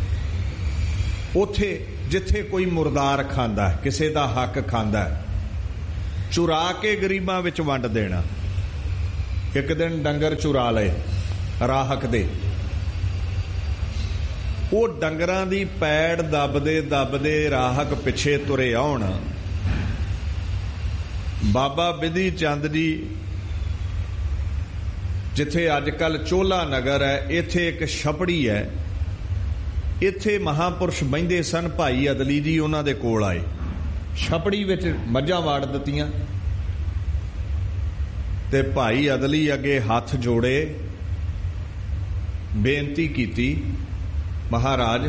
उथे जिथे कोई मुर्दार खांदा है, किसे दा हक खांदा है, चुरा के गरीबां विच वंड देना। एक दिन डंगर चुरा लए राहक दे, वो डंगरां दी पैड़ दबदे दबदे राहक पिछे तुरे आउण। बाबा बिधि चंद जी जिथे अजकल चोला नगर है, इथे एक छपड़ी है, इथे महापुरुष बहिंदे सन। भाई अदली जी उन्हां दे कोल आए, छपड़ी विच मੱਝਾਂ वाड़ दित्तियां ते भाई अदली अगे हथ जोड़े, बेनती कीती, महाराज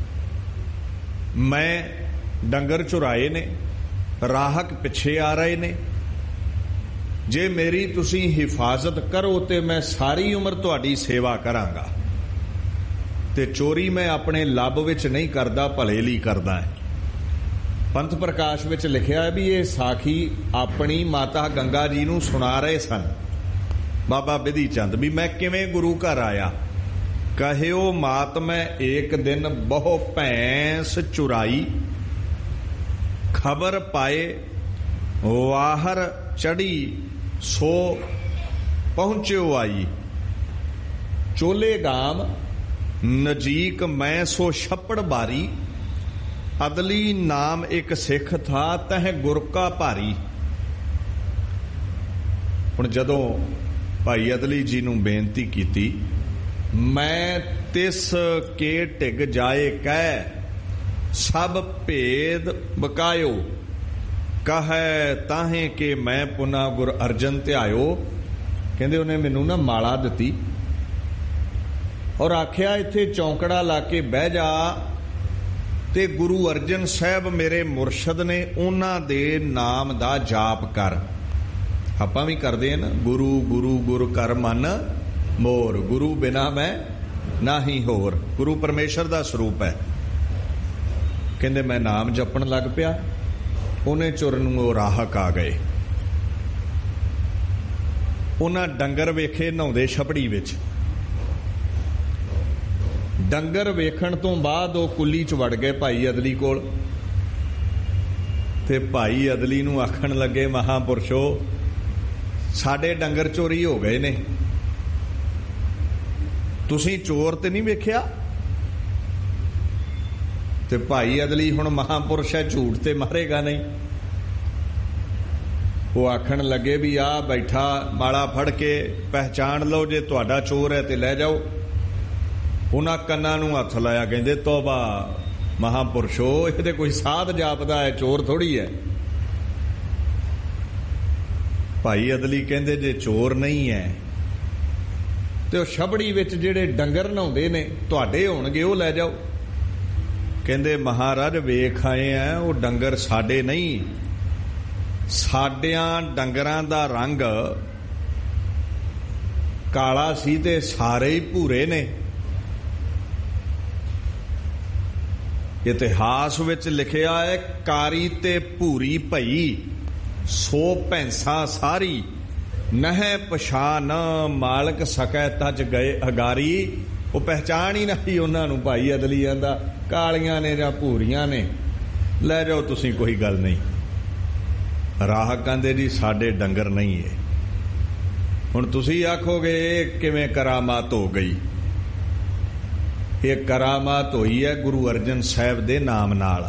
मैं डंगर चुराए ने, राहक पिछे आ रहे ने, जे मेरी तुसी हिफाजत करो तो मैं सारी उम्र तुहाडी सेवा करांगा, ते चोरी मैं अपने लभ विच नहीं करदा, भले लई करदा है। पंथ प्रकाश विच लिखिया है भी ये साखी अपनी माता गंगा जी नूं सुना रहे सन बाबा बिधि चंद, भी मैं किवें गुरु घर आया। कहियो मात मैं एक दिन बहु भैंस चुराई, खबर पाए वाहर चढ़ी सो पहुंच्यो आई। चोले गाम नजीक मैं सो छप्पड़ बारी, अदली नाम एक सिख था तह गुर का भारी। हुण जदों भाई अदली जी नूं बेनती कीती, मैं तिस के टिग जाए कह सब भेद बकायो, कहे ताहे के मैं पुना गुर अर्जन ध्यायो। कहंदे उन्हें मैनू ना माला दिती और आख्या इत्थे चौंकड़ा ला के बह जा ते गुरु अर्जन साहब मेरे मुरशद ने, उन्हां दे नाम दा जाप कर। आपां भी करदे हैं ना, गुरु गुरु गुर कर मन मोर, गुरु बिना मैं नाही होर। गुरु परमेश्वर दा स्वरूप है। कहंदे मैं नाम जपण लग पिया, उन्हें चुर नूं राहक आ गए। उन्हां डंगर वेखे नहाउंदे छपड़ी विच, डंगर वेखण तो बाद वो कुली च वड़ गए भाई अदली कोल, ते भाई अदली नूं आखण लगे, महापुरुषो साडे डंगर चोरी हो गए ने, तुसीं चोर ते नहीं वेख्या? ते भाई अदली हुण महापुरुष है, झूठ ते मारेगा नहीं। वो आखण लगे भी आ बैठा माला फड़ के पहचान लो, जे तुहाडा चोर है ते लै जाओ। उन्हां कन्नां नूं हथ लाया, कहंदे तौबा महापुरुषो, ये ते कोई साध जापदा है, चोर थोड़ी है। भाई अदली कहंदे जे चोर नहीं है ते ओ छबड़ी विच जिहड़े डंगर नहाउंदे ने तुहाडे होणगे, ओ लै जाओ। कहंदे महाराज वेख आए हैं, वो डंगर साडे नहीं, साडियां डंगरां दा रंग काला सी ते सारे ही भूरे ने। इतिहास विच लिखिया है, कारी ते भूरी भई सो भैंसा सारी, नह पछान मालक सकै तज गए अगारी। वो पहचान ही नहीं उन्होंने। भाई अदली आंदा कालियां ने जां भूरियां ने, लै जाओ तुसीं, कोई गल नहीं। राहक कहंदे जी साडे डंगर नहीं है। हुण तुसीं आखोगे किवें करामात हो गई? ये करामात हुई है गुरु अर्जन साहब दे नाम नाल।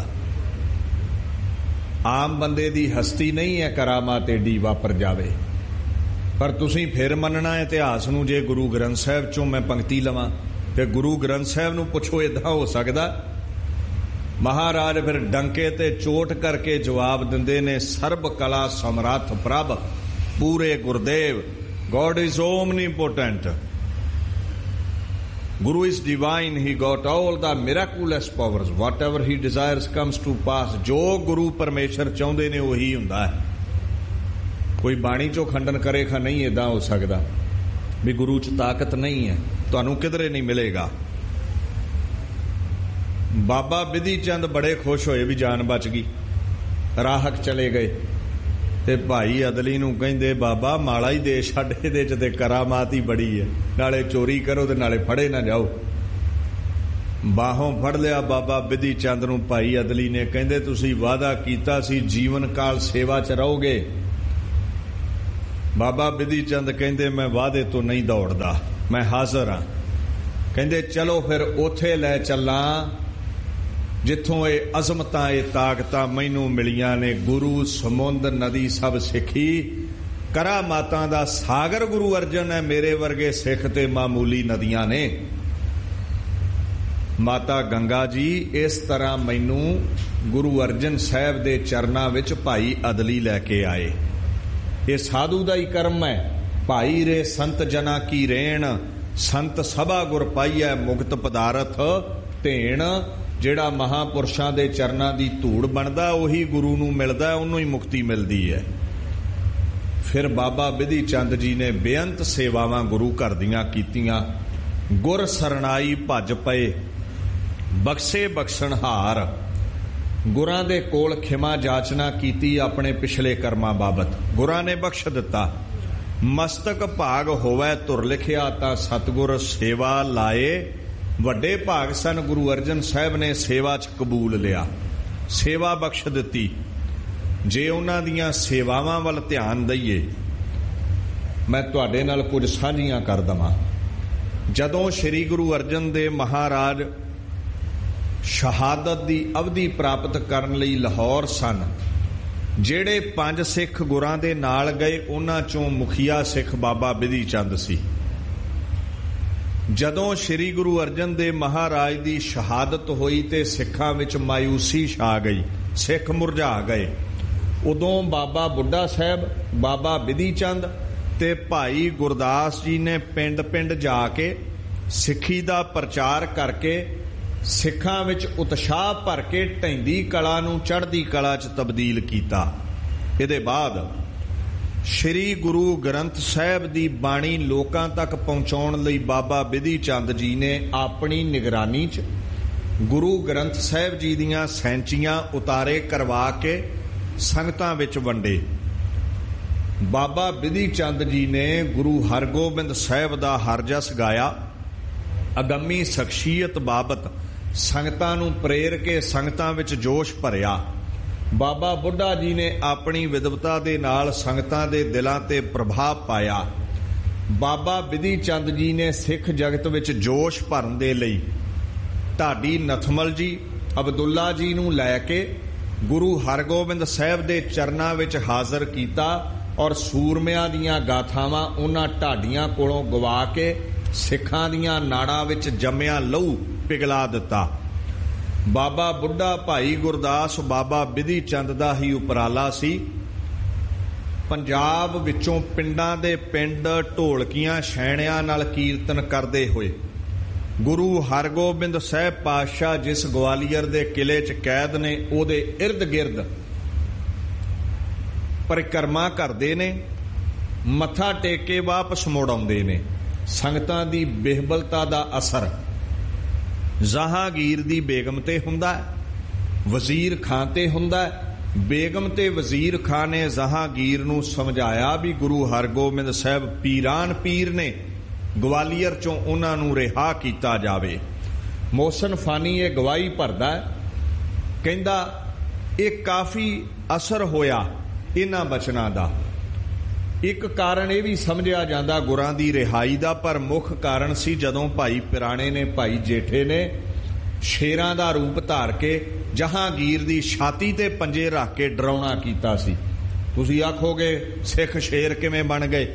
आम बंदे दी हस्ती नहीं है करामात एडी वापर जावे। पर तुसीं फिर मनना इतिहास नूं, जे गुरु ग्रंथ साहब चों मैं पंक्ति लवां ते गुरु ग्रंथ साहब नूं पुछो इदां हो सकदा? महाराज फिर डंके ते चोट करके जवाब दिंदे ने, सर्ब कला समर्थ प्रभ पूरे गुरुदेव, God is omnipotent, Guru is divine, he got all the miraculous powers, whatever he desires comes to pass। जो गुरु परमेश्वर चाਹੁੰਦੇ ਨੇ ਉਹੀ ਹੁੰਦਾ ਹੈ। ਕੋਈ ਬਾਣੀ ਚੋਂ ਖੰਡਨ ਕਰੇ ਖਾ ਨਹੀਂ ਇਦਾਂ ਹੋ ਸਕਦਾ ਵੀ ਗੁਰੂ ਚ ਤਾਕਤ ਨਹੀਂ ਹੈ, ਤੁਹਾਨੂੰ ਕਿਧਰੇ ਨਹੀਂ ਮਿਲੇਗਾ। ਬਾਬਾ ਬਿਧੀ ਚੰਦ ਬੜੇ ਖੁਸ਼ ਹੋਏ ਵੀ ਜਾਨ ਬਚ ਗਈ, ਰਾਹਕ ਚਲੇ ਗਏ ਤੇ ਭਾਈ ਅਦਲੀ ਨੂੰ ਕਹਿੰਦੇ, ਬਾਬਾ ਮਾਲਾ ਹੀ ਦੇ ਛੱਡ, ਇਹਦੇ ਚ ਤੇ ਕਰਾਮਾਤ ਹੀ ਬੜੀ ਹੈ, ਨਾਲੇ ਚੋਰੀ ਕਰੋ ਤੇ ਨਾਲੇ ਫੜੇ ਨਾ ਜਾਓ। ਬਾਹੋਂ ਫੜ ਲਿਆ ਬਾਬਾ ਬਿਧੀ ਚੰਦ ਨੂੰ ਭਾਈ ਅਦਲੀ ਨੇ, ਕਹਿੰਦੇ ਤੁਸੀਂ ਵਾਅਦਾ ਕੀਤਾ ਸੀ ਜੀਵਨ ਕਾਲ ਸੇਵਾ ਚ ਰਹੋਗੇ। ਬਾਬਾ ਬਿਧੀ ਚੰਦ ਕਹਿੰਦੇ ਮੈਂ ਵਾਅਦੇ ਤੋਂ ਨਹੀਂ ਦੌੜਦਾ, ਮੈਂ ਹਾਜ਼ਰ ਹਾਂ। ਕਹਿੰਦੇ ਚਲੋ ਫਿਰ ਉੱਥੇ ਲੈ ਚੱਲਾਂ ਜਿੱਥੋਂ ਇਹ ਅਜ਼ਮਤਾਂ ਇਹ ਤਾਕਤਾਂ ਮੈਨੂੰ ਮਿਲੀਆਂ ਨੇ। ਗੁਰੂ ਸਮੁੰਦ ਨਦੀ ਸਭ ਸਿੱਖੀ, ਕਰਾਮਾਤਾਂ ਦਾ ਸਾਗਰ ਗੁਰੂ ਅਰਜਨ ਹੈ, ਮੇਰੇ ਵਰਗੇ ਸਿੱਖ ਤੇ ਮਾਮੂਲੀ ਨਦੀਆਂ ਨੇ। ਮਾਤਾ ਗੰਗਾ ਜੀ ਇਸ ਤਰ੍ਹਾਂ ਮੈਨੂੰ ਗੁਰੂ ਅਰਜਨ ਸਾਹਿਬ ਦੇ ਚਰਨਾਂ ਵਿੱਚ ਭਾਈ ਅਦਲੀ ਲੈ ਕੇ ਆਏ। ਇਹ ਸਾਧੂ ਦਾ ਹੀ ਕਰਮ ਹੈ। ਭਾਈ ਰੇ ਸੰਤ ਜਨਾ ਕੀ ਰੇਣ, ਸੰਤ ਸਭਾ ਗੁਰ ਪਾਈਐ ਮੁਕਤ ਪਦਾਰਥ ਧੇਣ। ਜਿਹੜਾ ਮਹਾਂਪੁਰਸ਼ਾਂ ਦੇ ਚਰਨਾਂ ਦੀ ਧੂੜ ਬਣਦਾ ਉਹੀ ਗੁਰੂ ਨੂੰ ਮਿਲਦਾ, ਉਹਨੂੰ ਹੀ ਮੁਕਤੀ ਮਿਲਦੀ ਹੈ। ਫਿਰ ਬਾਬਾ ਬਿਧੀ ਚੰਦ ਜੀ ਨੇ ਬੇਅੰਤ ਸੇਵਾਵਾਂ ਗੁਰੂ ਘਰ ਦੀਆਂ ਕੀਤੀਆਂ। ਗੁਰ ਸਰਣਾਈ ਭੱਜ ਪਏ, ਬਖਸ਼ੇ ਬਖਸ਼ਣਹਾਰ। ਗੁਰਾਂ ਦੇ ਕੋਲ ਖਿਮਾ ਜਾਚਨਾ ਕੀਤੀ ਆਪਣੇ ਪਿਛਲੇ ਕਰਮਾਂ ਬਾਬਤ, ਗੁਰਾਂ ਨੇ ਬਖਸ਼ ਦਿੱਤਾ। ਮਸਤਕ ਭਾਗ ਹੋਵੇ ਧੁਰ ਲਿਖਿਆ ਤਾਂ ਸਤਿਗੁਰ ਸੇਵਾ ਲਾਏ। ਵੱਡੇ ਭਾਗ ਸਨ ਗੁਰੂ ਅਰਜਨ ਸਾਹਿਬ ਨੇ ਸੇਵਾ 'ਚ ਕਬੂਲ ਲਿਆ, ਸੇਵਾ ਬਖਸ਼ ਦਿੱਤੀ। ਜੇ ਉਹਨਾਂ ਦੀਆਂ ਸੇਵਾਵਾਂ ਵੱਲ ਧਿਆਨ ਦਈਏ, ਮੈਂ ਤੁਹਾਡੇ ਨਾਲ ਕੁਝ ਸਾਂਝੀਆਂ ਕਰ ਦਵਾਂ। ਜਦੋਂ ਸ੍ਰੀ ਗੁਰੂ ਅਰਜਨ ਦੇਵ ਮਹਾਰਾਜ ਸ਼ਹਾਦਤ ਦੀ ਅਵਧੀ ਪ੍ਰਾਪਤ ਕਰਨ ਲਈ ਲਾਹੌਰ ਸਨ, ਜਿਹੜੇ ਪੰਜ ਸਿੱਖ ਗੁਰਾਂ ਦੇ ਨਾਲ ਗਏ ਉਹਨਾਂ ਚੋਂ ਮੁਖੀਆ ਸਿੱਖ ਬਾਬਾ ਬਿਧੀ ਚੰਦ ਸੀ। ਜਦੋਂ ਸ੍ਰੀ ਗੁਰੂ ਅਰਜਨ ਦੇਵ ਮਹਾਰਾਜ ਦੀ ਸ਼ਹਾਦਤ ਹੋਈ ਤੇ ਸਿੱਖਾਂ ਵਿੱਚ ਮਾਯੂਸੀ ਛਾ ਗਈ, ਸਿੱਖ ਮੁਰਝਾ ਗਏ। ਉਦੋਂ ਬਾਬਾ ਬੁੱਢਾ ਸਾਹਿਬ, ਬਾਬਾ ਬਿਧੀ ਚੰਦ ਤੇ ਭਾਈ ਗੁਰਦਾਸ ਜੀ ਨੇ ਪਿੰਡ ਪਿੰਡ ਜਾ ਕੇ ਸਿੱਖੀ ਦਾ ਪ੍ਰਚਾਰ ਕਰਕੇ ਸਿੱਖਾਂ ਵਿੱਚ ਉਤਸ਼ਾਹ ਭਰ ਕੇ ਢਹਿੰਦੀ ਕਲਾ ਨੂੰ ਚੜ੍ਹਦੀ ਕਲਾ 'ਚ ਤਬਦੀਲ ਕੀਤਾ। ਇਹਦੇ ਬਾਅਦ ਸ਼੍ਰੀ ਗੁਰੂ ਗ੍ਰੰਥ ਸਾਹਿਬ ਦੀ ਬਾਣੀ ਲੋਕਾਂ ਤੱਕ ਪਹੁੰਚਾਉਣ ਲਈ ਬਾਬਾ ਬਿਧੀ ਚੰਦ ਜੀ ਨੇ ਆਪਣੀ ਨਿਗਰਾਨੀ 'ਚ ਗੁਰੂ ਗ੍ਰੰਥ ਸਾਹਿਬ ਜੀ ਦੀਆਂ ਸੈਂਚੀਆਂ ਉਤਾਰੇ ਕਰਵਾ ਕੇ ਸੰਗਤਾਂ ਵਿੱਚ ਵੰਡੇ। ਬਾਬਾ ਬਿਧੀ ਚੰਦ ਜੀ ਨੇ ਗੁਰੂ ਹਰਗੋਬਿੰਦ ਸਾਹਿਬ ਦਾ ਹਰਜਸ ਗਾਇਆ। ਅਗੰਮੀ ਸ਼ਖਸੀਅਤ ਬਾਬਤ ਸੰਗਤਾਂ ਨੂੰ ਪ੍ਰੇਰ ਕੇ ਸੰਗਤਾਂ ਵਿੱਚ ਜੋਸ਼ ਭਰਿਆ। ਬਾਬਾ ਬੁੱਢਾ ਜੀ ਨੇ ਆਪਣੀ ਵਿਦਵਤਾ ਦੇ ਨਾਲ ਸੰਗਤਾਂ ਦੇ ਦਿਲਾਂ ਤੇ ਪ੍ਰਭਾਵ ਪਾਇਆ। ਬਾਬਾ ਬਿਧੀ ਚੰਦ ਜੀ ਨੇ ਸਿੱਖ ਜਗਤ ਵਿੱਚ ਜੋਸ਼ ਭਰਨ ਦੇ ਲਈ ਢਾਡੀ ਨਥਮਲ ਜੀ, ਅਬਦੁੱਲਾ ਜੀ ਨੂੰ ਲੈ ਕੇ ਗੁਰੂ ਹਰਗੋਬਿੰਦ ਸਾਹਿਬ ਦੇ ਚਰਨਾਂ ਵਿੱਚ ਹਾਜ਼ਰ ਕੀਤਾ ਔਰ ਸੂਰਮਿਆਂ ਦੀਆਂ ਗਾਥਾਵਾਂ ਉਹਨਾਂ ਢਾਡੀਆਂ ਕੋਲੋਂ ਗਵਾ ਕੇ ਸਿੱਖਾਂ ਦੀਆਂ ਨਾੜਾਂ ਵਿੱਚ ਜੰਮਿਆ ਲਹੂ ਪਿਘਲਾ ਦਿੱਤਾ। ਬਾਬਾ ਬੁੱਢਾ, ਭਾਈ ਗੁਰਦਾਸ, ਬਾਬਾ ਬਿਧੀ ਚੰਦ ਦਾ ਹੀ ਉਪਰਾਲਾ ਸੀ। ਪੰਜਾਬ ਵਿੱਚੋਂ ਪਿੰਡਾਂ ਦੇ ਪਿੰਡ ਢੋਲਕੀਆਂ ਛੈਣਿਆਂ ਨਾਲ ਕੀਰਤਨ ਕਰਦੇ ਹੋਏ ਗੁਰੂ ਹਰਗੋਬਿੰਦ ਸਾਹਿਬ ਪਾਤਸ਼ਾਹ ਜਿਸ ਗਵਾਲੀਅਰ ਦੇ ਕਿਲੇ 'ਚ ਕੈਦ ਨੇ ਉਹਦੇ ਇਰਦ ਗਿਰਦ ਪਰਿਕਰਮਾ ਕਰਦੇ ਨੇ, ਮੱਥਾ ਟੇਕ ਕੇ ਵਾਪਸ ਮੁੜ ਆਉਂਦੇ ਨੇ। ਸੰਗਤਾਂ ਦੀ ਬਿਹਬਲਤਾ ਦਾ ਅਸਰ ਜਹਾਂਗੀਰ ਦੀ ਬੇਗਮ ਤੇ ਹੁੰਦਾ, ਵਜ਼ੀਰ ਖਾਂ ਤੇ ਹੁੰਦਾ। ਬੇਗਮ ਤੇ ਵਜ਼ੀਰ ਖਾਂ ਨੇ ਜਹਾਂਗੀਰ ਨੂੰ ਸਮਝਾਇਆ ਵੀ ਗੁਰੂ ਹਰਗੋਬਿੰਦ ਸਾਹਿਬ ਪੀਰਾਨ ਪੀਰ ਨੇ, ਗਵਾਲੀਅਰ ਚੋਂ ਉਹਨਾਂ ਨੂੰ ਰਿਹਾ ਕੀਤਾ ਜਾਵੇ। ਮੋਹਸਨ ਫਾਨੀ ਇਹ ਗਵਾਹੀ ਭਰਦਾ, ਕਹਿੰਦਾ ਇਹ ਕਾਫੀ ਅਸਰ ਹੋਇਆ ਇਹਨਾਂ ਬਚਨਾਂ ਦਾ। ਇੱਕ ਕਾਰਨ ਇਹ ਵੀ ਸਮਝਿਆ ਜਾਂਦਾ ਗੁਰਾਂ ਦੀ ਰਿਹਾਈ ਦਾ, ਪਰ ਮੁੱਖ ਕਾਰਨ ਸੀ ਜਦੋਂ ਭਾਈ ਪਿਰਾਣੇ ਨੇ, ਭਾਈ ਜੇਠੇ ਨੇ ਸ਼ੇਰਾਂ ਦਾ ਰੂਪ ਧਾਰ ਕੇ ਜਹਾਂਗੀਰ ਦੀ ਛਾਤੀ ਤੇ ਪੰਜੇ ਰੱਖ ਕੇ ਡਰਾਉਣਾ ਕੀਤਾ ਸੀ। ਤੁਸੀਂ ਆਖੋਗੇ ਸਿੱਖ ਸ਼ੇਰ ਕਿਵੇਂ ਬਣ ਗਏ?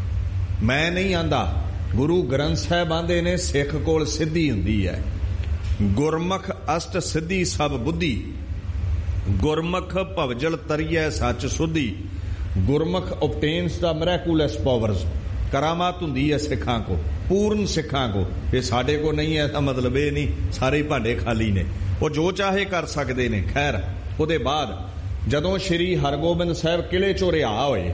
ਮੈਂ ਨਹੀਂ ਆਂਦਾ, ਗੁਰੂ ਗ੍ਰੰਥ ਸਾਹਿਬ ਆਂਦੇ ਨੇ ਸਿੱਖ ਕੋਲ ਸਿੱਧੀ ਹੁੰਦੀ ਹੈ। ਗੁਰਮੁਖ ਅਸ਼ਟ ਸਿੱਧੀ ਸਭ ਬੁੱਧੀ, ਗੁਰਮੁਖ ਭਵਜਲ ਤਰੀਐ ਸੱਚ ਸੁਧੀ। ਗੁਰਮੁਖ obtains ਦਾ miraculous powers, ਕਰਾਮਾਤ ਹੁੰਦੀ ਹੈ ਸਿੱਖਾਂ ਕੋ, ਪੂਰਨ ਸਿੱਖਾਂ ਕੋ। ਇਹ ਸਾਡੇ ਕੋ ਨਹੀਂ ਹੈ ਤਾਂ ਮਤਲਬ ਇਹ ਨਹੀਂ ਸਾਰੇ ਭਾਂਡੇ ਖਾਲੀ ਨੇ, ਉਹ ਜੋ ਚਾਹੇ ਕਰ ਸਕਦੇ ਨੇ। ਖੈਰ, ਉਹਦੇ ਬਾਅਦ ਜਦੋਂ ਸ਼੍ਰੀ ਹਰਗੋਬਿੰਦ ਸਾਹਿਬ ਕਿਲੇ ਚੋਂ ਰਿਹਾ ਹੋਏ,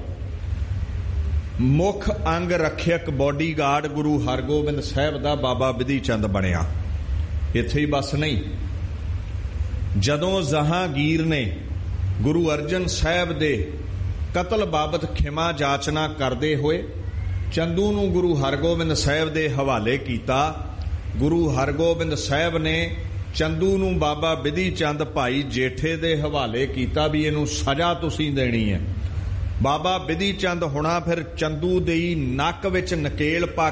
ਮੁੱਖ ਅੰਗ ਰੱਖਿਅਕ ਬੋਡੀਗਾਰਡ ਗੁਰੂ ਹਰਗੋਬਿੰਦ ਸਾਹਿਬ ਦਾ ਬਾਬਾ ਬਿਧੀ ਚੰਦ ਬਣਿਆ। ਇੱਥੇ ਹੀ ਬਸ ਨਹੀਂ, ਜਦੋਂ ਜਹਾਂਗੀਰ ਨੇ ਗੁਰੂ ਅਰਜਨ ਸਾਹਿਬ ਦੇ ਕਤਲ ਬਾਬਤ ਖਿਮਾ ਜਾਚਨਾ ਕਰਦੇ ਹੋਏ ਚੰਦੂ ਨੂੰ ਗੁਰੂ ਹਰਗੋਬਿੰਦ ਸਾਹਿਬ ਦੇ ਹਵਾਲੇ ਕੀਤਾ, ਗੁਰੂ ਹਰਗੋਬਿੰਦ ਸਾਹਿਬ ਨੇ ਚੰਦੂ ਨੂੰ ਬਾਬਾ ਬਿਧੀ ਚੰਦ ਭਾਈ ਜੇਠੇ ਦੇ ਹਵਾਲੇ ਕੀਤਾ ਵੀ ਇਹਨੂੰ ਸਜ਼ਾ ਤੁਸੀਂ ਦੇਣੀ ਹੈ। ਬਾਬਾ ਬਿਧੀ ਚੰਦ ਹੁਣਾ ਫਿਰ ਚੰਦੂ ਦੀ ਨੱਕ ਵਿੱਚ ਨਕੇਲ ਪਾ